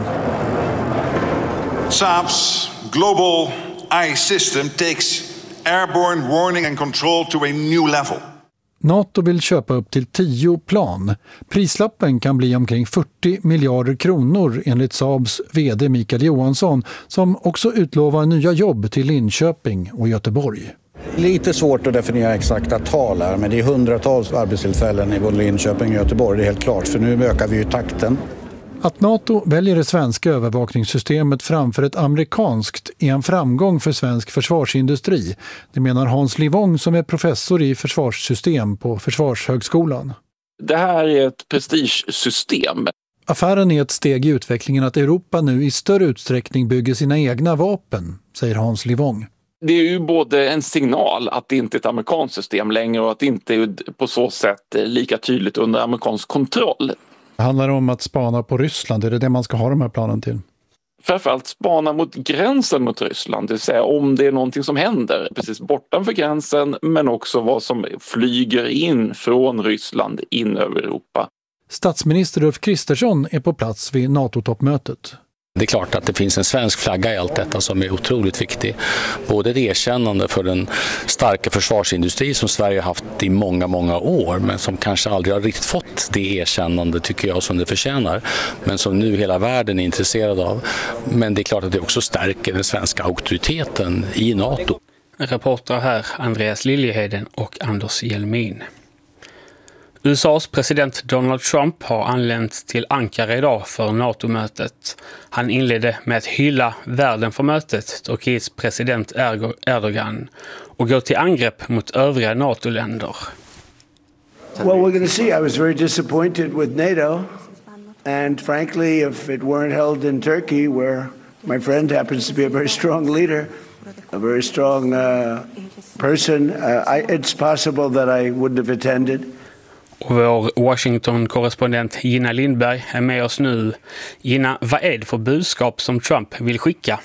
Saab's Global Eye system takes airborne warning and control to a new level. NATO vill köpa upp till tio plan. Prislappen kan bli omkring fyrtio miljarder kronor enligt Saabs vd Mikael Johansson som också utlovar nya jobb till Linköping och Göteborg. Lite svårt att definiera exakta tal här, men det är hundratals arbetstillfällen i både Linköping och Göteborg, det är helt klart, för nu ökar vi ju takten. Att NATO väljer det svenska övervakningssystemet framför ett amerikanskt är en framgång för svensk försvarsindustri. Det menar Hans Livong som är professor i försvarssystem på Försvarshögskolan. Det här är ett prestigesystem. Affären är ett steg i utvecklingen att Europa nu i större utsträckning bygger sina egna vapen, säger Hans Livong. Det är ju både en signal att det inte är ett amerikanskt system längre och att det inte är på så sätt lika tydligt under amerikansk kontroll. Det handlar om att spana på Ryssland, är det det man ska ha de här planen till? Framförallt spana mot gränsen mot Ryssland, det vill säga om det är någonting som händer precis bortanför gränsen, men också vad som flyger in från Ryssland in över Europa. Statsminister Ulf Kristersson är på plats vid NATO-toppmötet. Det är klart att det finns en svensk flagga i allt detta som är otroligt viktig. Både ett erkännande för den starka försvarsindustri som Sverige har haft i många, många år, men som kanske aldrig har riktigt fått det erkännande, tycker jag, som det förtjänar. Men som nu hela världen är intresserad av. Men det är klart att det också stärker den svenska auktoriteten i NATO. Reporter här Andreas Liljeheden och Anders Hjelmin. U S A:s president Donald Trump har anlänt till Ankara idag för NATO-mötet. Han inledde med att hylla världen för mötet, Turkiets president Erdogan, och gå till angrepp mot övriga NATO-länder. Well, we're going to see. I was very disappointed with NATO. And frankly, if it weren't held in Turkey, where my friend happens to be a very strong leader, a very strong uh, person, uh, I, it's possible that I wouldn't have attended. Och vår Washington-korrespondent Gina Lindberg är med oss nu. Gina, vad är det för budskap som Trump vill skicka?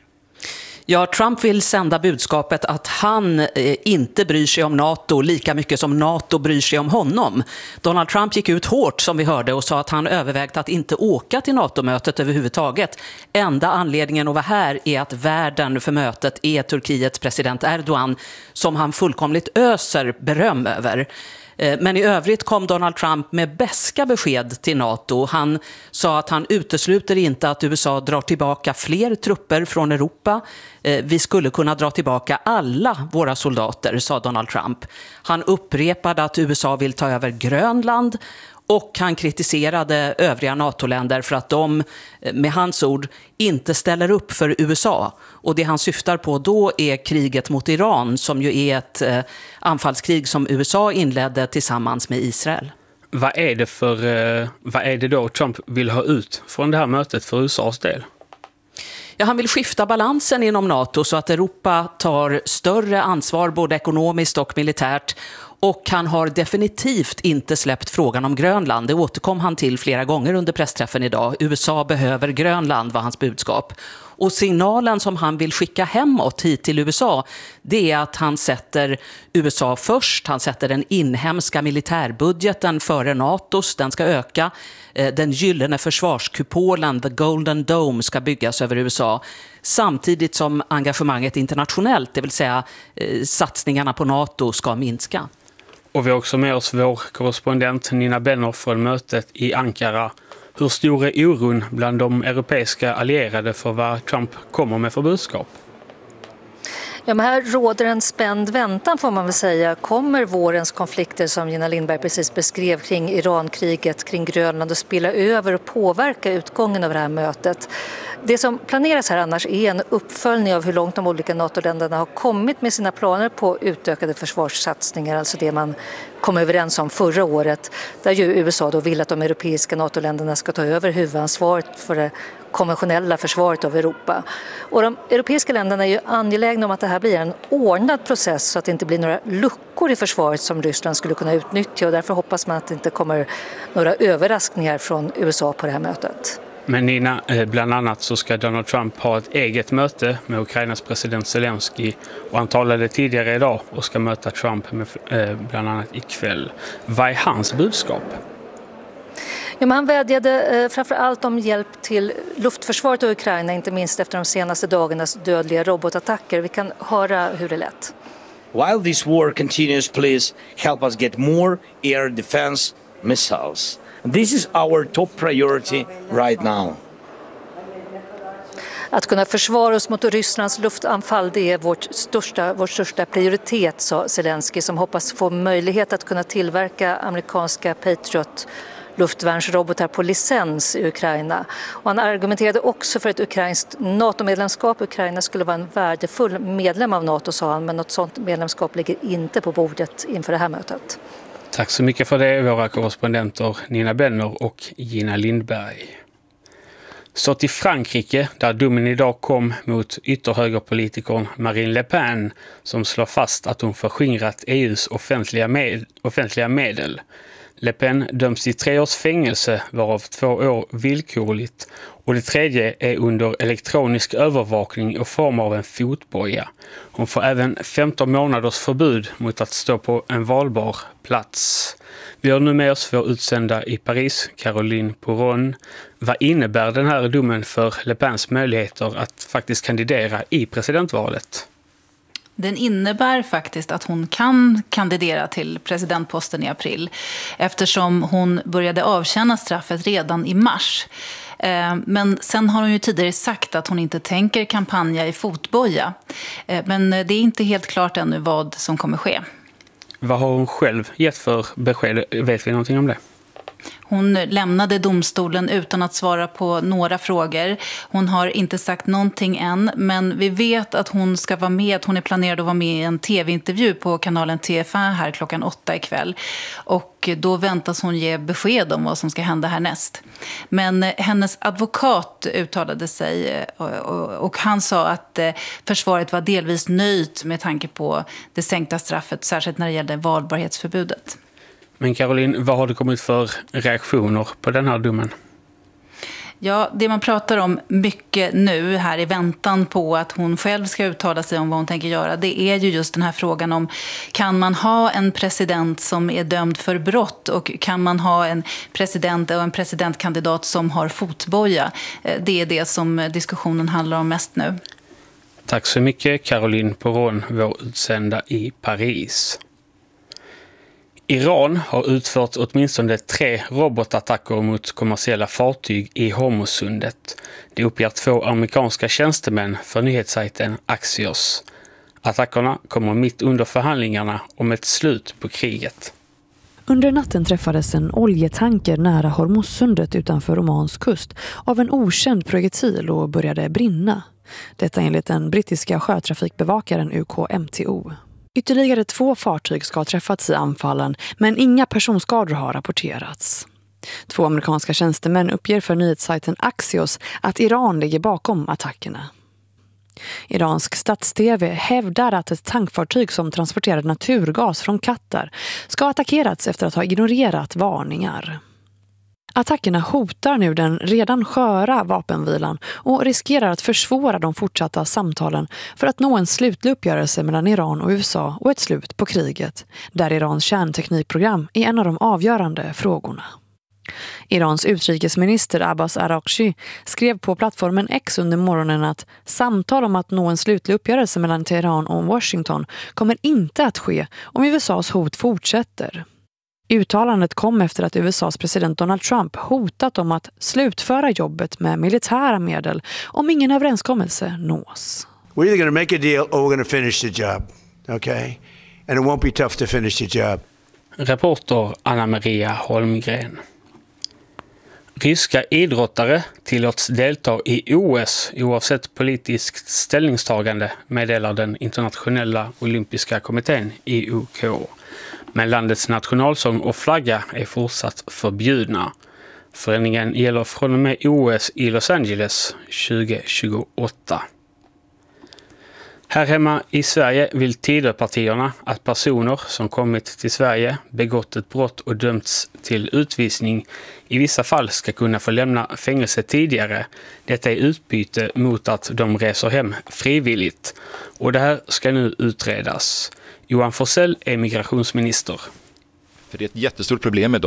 Ja, Trump vill sända budskapet att han eh, inte bryr sig om NATO lika mycket som NATO bryr sig om honom. Donald Trump gick ut hårt, som vi hörde, och sa att han övervägt att inte åka till NATO-mötet överhuvudtaget. Enda anledningen att vara här är att värden för mötet är Turkiets president Erdogan, som han fullkomligt öser beröm över. Men i övrigt kom Donald Trump med beska besked till NATO. Han sa att han utesluter inte att U S A drar tillbaka fler trupper från Europa. Vi skulle kunna dra tillbaka alla våra soldater, sa Donald Trump. Han upprepade att U S A vill ta över Grönland. Och han kritiserade övriga NATO-länder för att de, med hans ord, inte ställer upp för U S A. Och det han syftar på då är kriget mot Iran, som ju är ett eh, anfallskrig som U S A inledde tillsammans med Israel. Vad är det för, eh, vad är det då Trump vill ha ut från det här mötet för U S A:s del? Ja, han vill skifta balansen inom NATO så att Europa tar större ansvar både ekonomiskt och militärt. Och han har definitivt inte släppt frågan om Grönland. Det återkom han till flera gånger under pressträffen idag. U S A behöver Grönland, var hans budskap. Och signalen som han vill skicka hemåt hit till U S A, det är att han sätter U S A först. Han sätter den inhemska militärbudgeten före NATOs. Den ska öka. Den gyllene försvarskupolen, the Golden Dome, ska byggas över U S A. Samtidigt som engagemanget internationellt, det vill säga satsningarna på NATO, ska minska. Och vi har också med oss vår korrespondent Nina Benner från mötet i Ankara. Hur stor är oron bland de europeiska allierade för vad Trump kommer med för budskap? Ja, men här råder en spänd väntan får man väl säga. Kommer vårens konflikter som Gina Lindberg precis beskrev kring Irankriget, kring Grönland att spilla över och påverka utgången av det här mötet? Det som planeras här annars är en uppföljning av hur långt de olika NATO-länderna har kommit med sina planer på utökade försvarssatsningar, alltså det man kom överens om förra året, där ju U S A då vill att de europeiska NATO-länderna ska ta över huvudansvaret för det konventionella försvaret av Europa. Och de europeiska länderna är ju angelägna om att det här blir en ordnad process så att det inte blir några luckor i försvaret som Ryssland skulle kunna utnyttja, och därför hoppas man att det inte kommer några överraskningar från U S A på det här mötet. Men Nina, bland annat så ska Donald Trump ha ett eget möte med Ukrainas president Zelensky, och han talade tidigare idag och ska möta Trump med, bland annat ikväll. Vad är hans budskap? Ja, men han vädjade eh, framför allt om hjälp till luftförsvaret av Ukraina, inte minst efter de senaste dagarnas dödliga robotattacker. Vi kan höra hur det lät. While this war continues, please help us get more air defense missiles. This is our top priority right now. Att kunna försvara oss mot Rysslands luftanfall, det är vårt största, vår största prioritet, sa Zelensky, som hoppas få möjlighet att kunna tillverka amerikanska Patriot luftvärnsrobotar på licens i Ukraina. Och han argumenterade också för ett ukrainskt NATO-medlemskap. Ukraina skulle vara en värdefull medlem av NATO, sa han, men något sådant medlemskap ligger inte på bordet inför det här mötet. Tack så mycket för det, våra korrespondenter Nina Benner och Gina Lindberg. Så till Frankrike, där domen idag kom mot ytterhögerpolitikern Marine Le Pen, som slår fast att hon förskingrat E U:s offentliga, med- offentliga medel. Le Pen döms till tre års fängelse, varav två år villkorligt, och det tredje är under elektronisk övervakning i form av en fotboja. Hon får även femton månaders förbud mot att stå på en valbar plats. Vi har nu med oss vår utsända i Paris, Caroline Poron. Vad innebär den här domen för Le Pens möjligheter att faktiskt kandidera i presidentvalet? Den innebär faktiskt att hon kan kandidera till presidentposten i april, eftersom hon började avtjäna straffet redan i mars. Men sen har hon ju tidigare sagt att hon inte tänker kampanja i fotboja. Men det är inte helt klart ännu vad som kommer ske. Vad har hon själv gett för besked? Vet vi någonting om det? Hon lämnade domstolen utan att svara på några frågor. Hon har inte sagt någonting än, men vi vet att hon ska vara med, att hon är planerad att vara med i en tv-intervju på kanalen T F un här klockan åtta ikväll. Och då väntas hon ge besked om vad som ska hända härnäst. Men hennes advokat uttalade sig och han sa att försvaret var delvis nöjt med tanke på det sänkta straffet, särskilt när det gällde valbarhetsförbudet. Men Caroline, vad har det kommit för reaktioner på den här domen? Ja, det man pratar om mycket nu här i väntan på att hon själv ska uttala sig om vad hon tänker göra, det är ju just den här frågan om, kan man ha en president som är dömd för brott och kan man ha en president och en presidentkandidat som har fotboja? Det är det som diskussionen handlar om mest nu. Tack så mycket Caroline Poron, vår utsända i Paris. Iran har utfört åtminstone tre robotattacker mot kommersiella fartyg i Hormuzsundet. Det uppger två amerikanska tjänstemän för nyhetssajten Axios. Attackerna kommer mitt under förhandlingarna om ett slut på kriget. Under natten träffades en oljetanker nära Hormuzsundet utanför Omans kust av en okänd projektil och började brinna. Detta enligt den brittiska sjötrafikbevakaren U K M T O. Ytterligare två fartyg ska ha träffats i anfallen, men inga personskador har rapporterats. Två amerikanska tjänstemän uppger för nyhetssajten Axios att Iran ligger bakom attackerna. Iransk stats-T V hävdar att ett tankfartyg som transporterade naturgas från Qatar ska ha attackerats efter att ha ignorerat varningar. Attackerna hotar nu den redan sköra vapenvilan och riskerar att försvåra de fortsatta samtalen för att nå en slutlig uppgörelse mellan Iran och U S A och ett slut på kriget, där Irans kärnteknikprogram är en av de avgörande frågorna. Irans utrikesminister Abbas Araghchi skrev på plattformen X under morgonen att samtal om att nå en slutlig uppgörelse mellan Teheran och Washington kommer inte att ske om U S A:s hot fortsätter. Uttalandet kom efter att U S A:s president Donald Trump hotat om att slutföra jobbet med militära medel om ingen överenskommelse nås. We're either going to make a deal or we're going to finish the job, okay? And it won't be tough to finish the job. Reporter Anna-Maria Holmgren. Ryska idrottare tillåts delta i O S oavsett politiskt ställningstagande, meddelar den internationella olympiska kommittén I O K. Men landets nationalsång och flagga är fortsatt förbjudna. Förändringen gäller från och med O S i Los Angeles tjugo tjugoåtta. Här hemma i Sverige vill Tidöpartierna att personer som kommit till Sverige, begått ett brott och dömts till utvisning i vissa fall ska kunna få lämna fängelse tidigare. Detta är utbyte mot att de reser hem frivilligt. Och det här ska nu utredas. Johan Forssell är migrationsminister. För det är ett jättestort problem idag